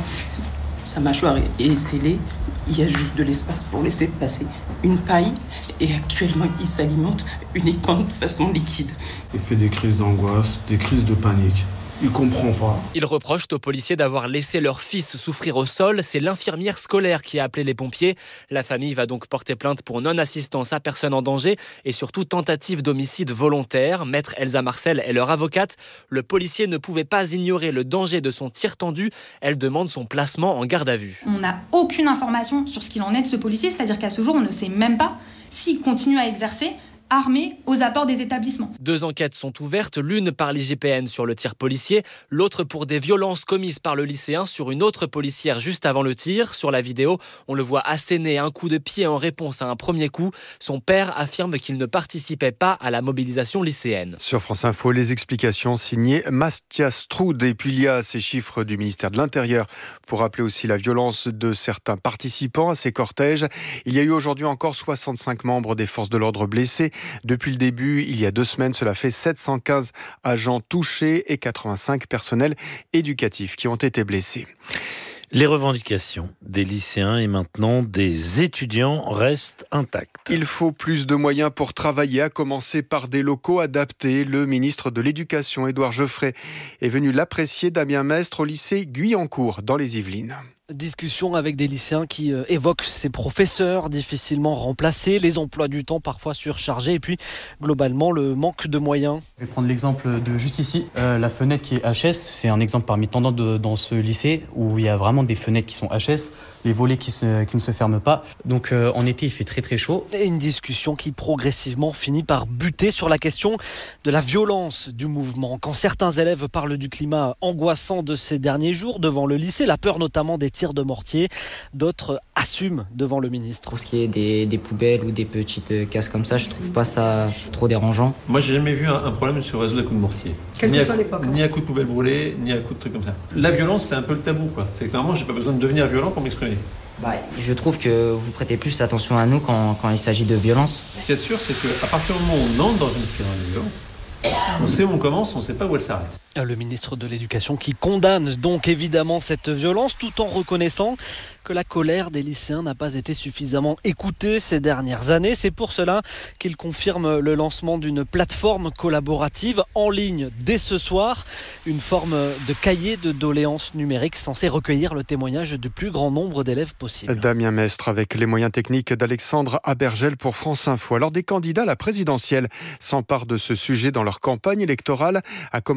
Sa mâchoire est scellée, il y a juste de l'espace pour laisser passer une paille et actuellement il s'alimente uniquement de façon liquide. Il fait des crises d'angoisse, des crises de panique. Il comprend pas. Ils reprochent aux policiers d'avoir laissé leur fils souffrir au sol. C'est l'infirmière scolaire qui a appelé les pompiers. La famille va donc porter plainte pour non-assistance à personne en danger et surtout tentative d'homicide volontaire. Maître Elsa Marcel est leur avocate. Le policier ne pouvait pas ignorer le danger de son tir tendu. Elle demande son placement en garde à vue. On n'a aucune information sur ce qu'il en est de ce policier, c'est-à-dire qu'à ce jour, on ne sait même pas s'il continue à exercer armés aux apports des établissements. 2 enquêtes sont ouvertes, l'une par l'IGPN sur le tir policier, l'autre pour des violences commises par le lycéen sur une autre policière juste avant le tir. Sur la vidéo, on le voit asséner un coup de pied en réponse à un premier coup. Son père affirme qu'il ne participait pas à la mobilisation lycéenne. Sur France Info, les explications signées Mathias Troud. Et puis il y a ces chiffres du ministère de l'Intérieur pour rappeler aussi la violence de certains participants à ces cortèges. Il y a eu aujourd'hui encore 65 membres des forces de l'ordre blessés. Depuis le début, il y a 2 semaines, cela fait 715 agents touchés et 85 personnels éducatifs qui ont été blessés. Les revendications des lycéens et maintenant des étudiants restent intactes. Il faut plus de moyens pour travailler, à commencer par des locaux adaptés. Le ministre de l'Éducation, Édouard Geoffrey, est venu l'apprécier. Damien Mestre au lycée Guyancourt, dans les Yvelines. Discussion avec des lycéens qui évoquent ces professeurs difficilement remplacés, les emplois du temps parfois surchargés et puis globalement le manque de moyens. Je vais prendre l'exemple de juste ici, la fenêtre qui est HS, c'est un exemple parmi tant d'autres dans ce lycée où il y a vraiment des fenêtres qui sont HS, les volets qui ne se ferment pas. Donc en été il fait très très chaud. Et une discussion qui progressivement finit par buter sur la question de la violence du mouvement. Quand certains élèves parlent du climat angoissant de ces derniers jours devant le lycée, la peur notamment des tirs de mortier, d'autres assument devant le ministre. Pour ce qui est des poubelles ou des petites casses comme ça, je trouve pas ça trop dérangeant. Moi j'ai jamais vu un problème sur le réseau des coups de mortier. Quelle que soit l'époque. Ni à coups de poubelle brûlée, ni à coups de trucs comme ça. La violence c'est un peu le tabou quoi. C'est que normalement j'ai pas besoin de devenir violent pour m'exprimer. Je trouve que vous prêtez plus attention à nous quand il s'agit de violence. Ce qu'il y a de sûr c'est qu'à partir du moment où on entre dans une spirale de violence, on sait où on commence, on ne sait pas où elle s'arrête. Le ministre de l'Éducation qui condamne donc évidemment cette violence tout en reconnaissant que la colère des lycéens n'a pas été suffisamment écoutée ces dernières années. C'est pour cela qu'il confirme le lancement d'une plateforme collaborative en ligne dès ce soir. Une forme de cahier de doléances numérique censé recueillir le témoignage du plus grand nombre d'élèves possible. Damien Mestre avec les moyens techniques d'Alexandre Abergel pour France Info. Alors des candidats à la présidentielle s'emparent de ce sujet dans leur campagne électorale, à commencer par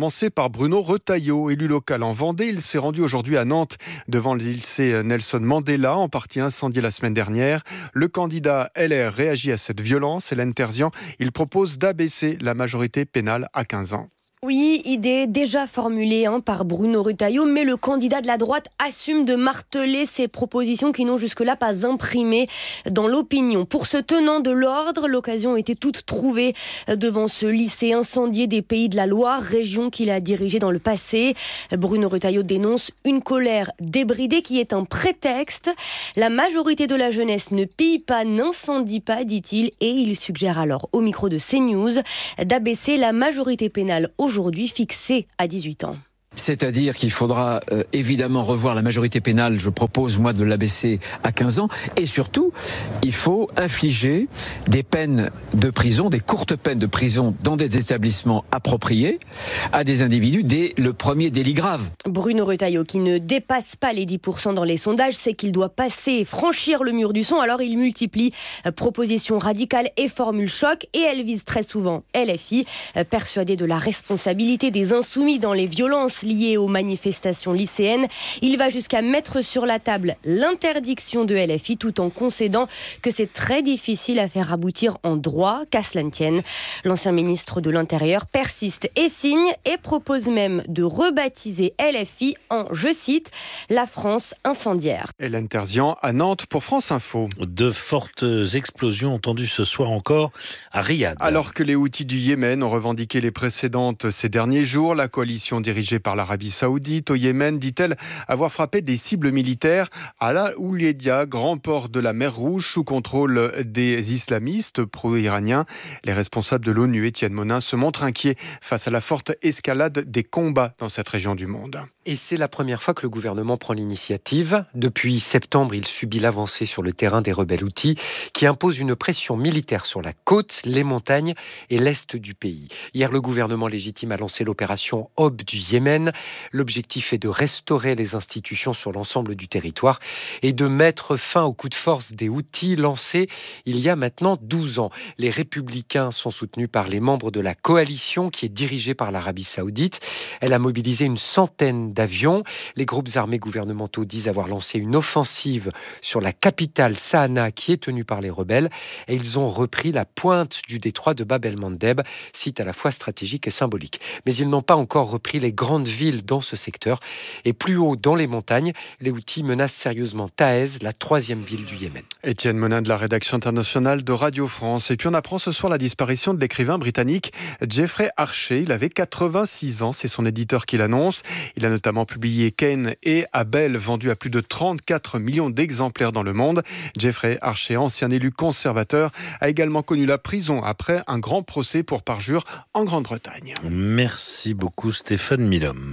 par Bruno Retailleau, élu local en Vendée. Il s'est rendu aujourd'hui à Nantes devant le lycée Nelson Mandela, en partie incendié la semaine dernière. Le candidat LR réagit à cette violence. Hélène Terzian, il propose d'abaisser la majorité pénale à 15 ans. Oui, idée déjà formulée par Bruno Retailleau, mais le candidat de la droite assume de marteler ces propositions qui n'ont jusque-là pas imprimé dans l'opinion. Pour ce tenant de l'ordre, l'occasion était toute trouvée devant ce lycée incendié des Pays de la Loire, région qu'il a dirigée dans le passé. Bruno Retailleau dénonce une colère débridée qui est un prétexte. La majorité de la jeunesse ne pille pas, n'incendie pas, dit-il, et il suggère alors au micro de CNews d'abaisser la majorité pénale aujourd'hui fixée à 18 ans. C'est-à-dire qu'il faudra évidemment revoir la majorité pénale, je propose moi de l'abaisser à 15 ans, et surtout, il faut infliger des peines de prison, des courtes peines de prison dans des établissements appropriés à des individus dès le premier délit grave. Bruno Retailleau, qui ne dépasse pas les 10% dans les sondages, sait qu'il doit passer et franchir le mur du son, alors il multiplie propositions radicales et formules choc, et elle vise très souvent LFI, persuadé de la responsabilité des insoumis dans les violences liées aux manifestations lycéennes. Il va jusqu'à mettre sur la table l'interdiction de LFI tout en concédant que c'est très difficile à faire aboutir en droit, qu'à cela ne tienne. L'ancien ministre de l'Intérieur persiste et signe et propose même de rebaptiser LFI en, je cite, la France incendiaire. Hélène Terzian à Nantes pour France Info. De fortes explosions entendues ce soir encore à Riyad. Alors que les Houthis du Yémen ont revendiqué les précédentes ces derniers jours, la coalition dirigée par l'Arabie Saoudite au Yémen dit-elle avoir frappé des cibles militaires à la Houleidia, grand port de la mer Rouge, sous contrôle des islamistes pro-iraniens. Les responsables de l'ONU, Étienne Monin, se montrent inquiets face à la forte escalade des combats dans cette région du monde. Et c'est la première fois que le gouvernement prend l'initiative. Depuis septembre, il subit l'avancée sur le terrain des rebelles Houthis qui imposent une pression militaire sur la côte, les montagnes et l'est du pays. Hier, le gouvernement légitime a lancé l'opération Aube du Yémen. L'objectif est de restaurer les institutions sur l'ensemble du territoire et de mettre fin au coup de force des Houthis lancé il y a maintenant 12 ans. Les républicains sont soutenus par les membres de la coalition qui est dirigée par l'Arabie Saoudite. Elle a mobilisé une centaine d'avions. Les groupes armés gouvernementaux disent avoir lancé une offensive sur la capitale Sanaa qui est tenue par les rebelles et ils ont repris la pointe du détroit de Bab el-Mandeb, site à la fois stratégique et symbolique. Mais ils n'ont pas encore repris les grandes villes dans ce secteur et plus haut dans les montagnes, les Houthis menacent sérieusement Taez, la 3e ville du Yémen. Étienne Monin de la rédaction internationale de Radio France. Et puis on apprend ce soir la disparition de l'écrivain britannique Jeffrey Archer. Il avait 86 ans, c'est son éditeur qui l'annonce. Il a notamment publié Cain et Abel, vendus à plus de 34 millions d'exemplaires dans le monde. Jeffrey Archer, ancien élu conservateur, a également connu la prison après un grand procès pour parjure en Grande-Bretagne. Merci beaucoup Stéphane Milhomme.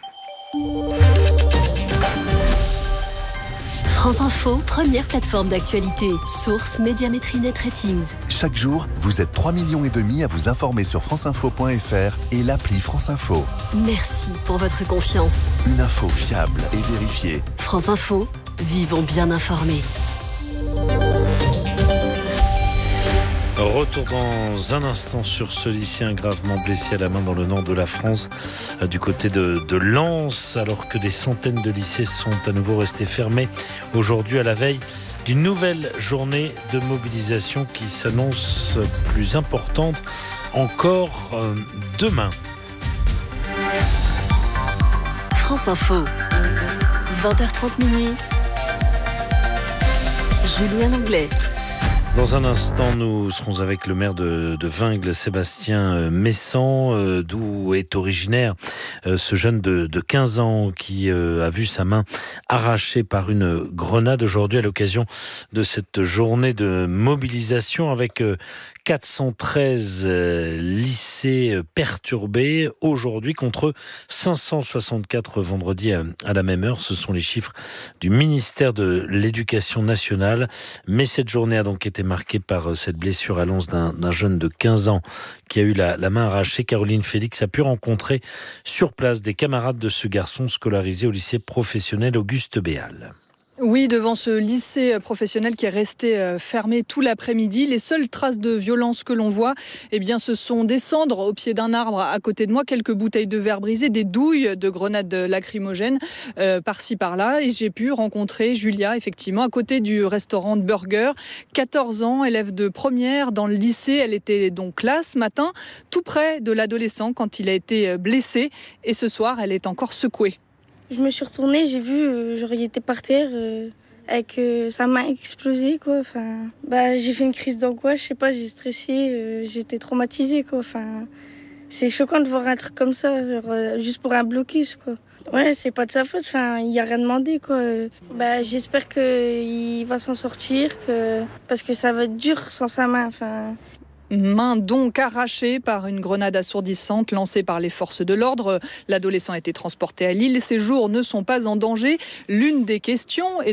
France Info, première plateforme d'actualité. Source Médiamétrie Net Ratings. Chaque jour, vous êtes 3,5 millions à vous informer sur franceinfo.fr et l'appli France Info. Merci pour votre confiance. Une info fiable et vérifiée. France Info, vivons bien informés. Retour dans un instant sur ce lycéen gravement blessé à la main dans le nord de la France, du côté de Lens, alors que des centaines de lycées sont à nouveau restés fermés aujourd'hui à la veille d'une nouvelle journée de mobilisation qui s'annonce plus importante encore demain. France Info, 20h30 minuit. Julien Langlais. Dans un instant, nous serons avec le maire de Vingles, Sébastien Messan, d'où est originaire ce jeune de 15 ans qui a vu sa main arrachée par une grenade aujourd'hui à l'occasion de cette journée de mobilisation avec 413 lycées perturbés aujourd'hui contre 564 vendredi à la même heure. Ce sont les chiffres du ministère de l'Éducation nationale. Mais cette journée a donc été marquée par cette blessure à Lens d'un jeune de 15 ans qui a eu la main arrachée. Caroline Félix a pu rencontrer sur place des camarades de ce garçon scolarisé au lycée professionnel Auguste Béal. Oui, devant ce lycée professionnel qui est resté fermé tout l'après-midi. Les seules traces de violence que l'on voit, eh bien, ce sont des cendres au pied d'un arbre à côté de moi, quelques bouteilles de verre brisées, des douilles de grenades lacrymogènes par-ci par-là. Et j'ai pu rencontrer Julia, effectivement, à côté du restaurant de burger. 14 ans, élève de première dans le lycée. Elle était donc là ce matin, tout près de l'adolescent quand il a été blessé. Et ce soir, elle est encore secouée. Je me suis retournée, j'ai vu, il était par terre avec sa main explosée, quoi. Enfin, j'ai fait une crise d'angoisse, je sais pas, j'ai stressé, j'étais traumatisée, quoi. Enfin, c'est choquant de voir un truc comme ça, juste pour un blocus, quoi. Ouais, c'est pas de sa faute, enfin, il a rien demandé, quoi. J'espère qu'il va s'en sortir, parce que ça va être dur sans sa main, enfin. Main donc arrachée par une grenade assourdissante lancée par les forces de l'ordre. L'adolescent a été transporté à Lille. Ses jours ne sont pas en danger. L'une des questions est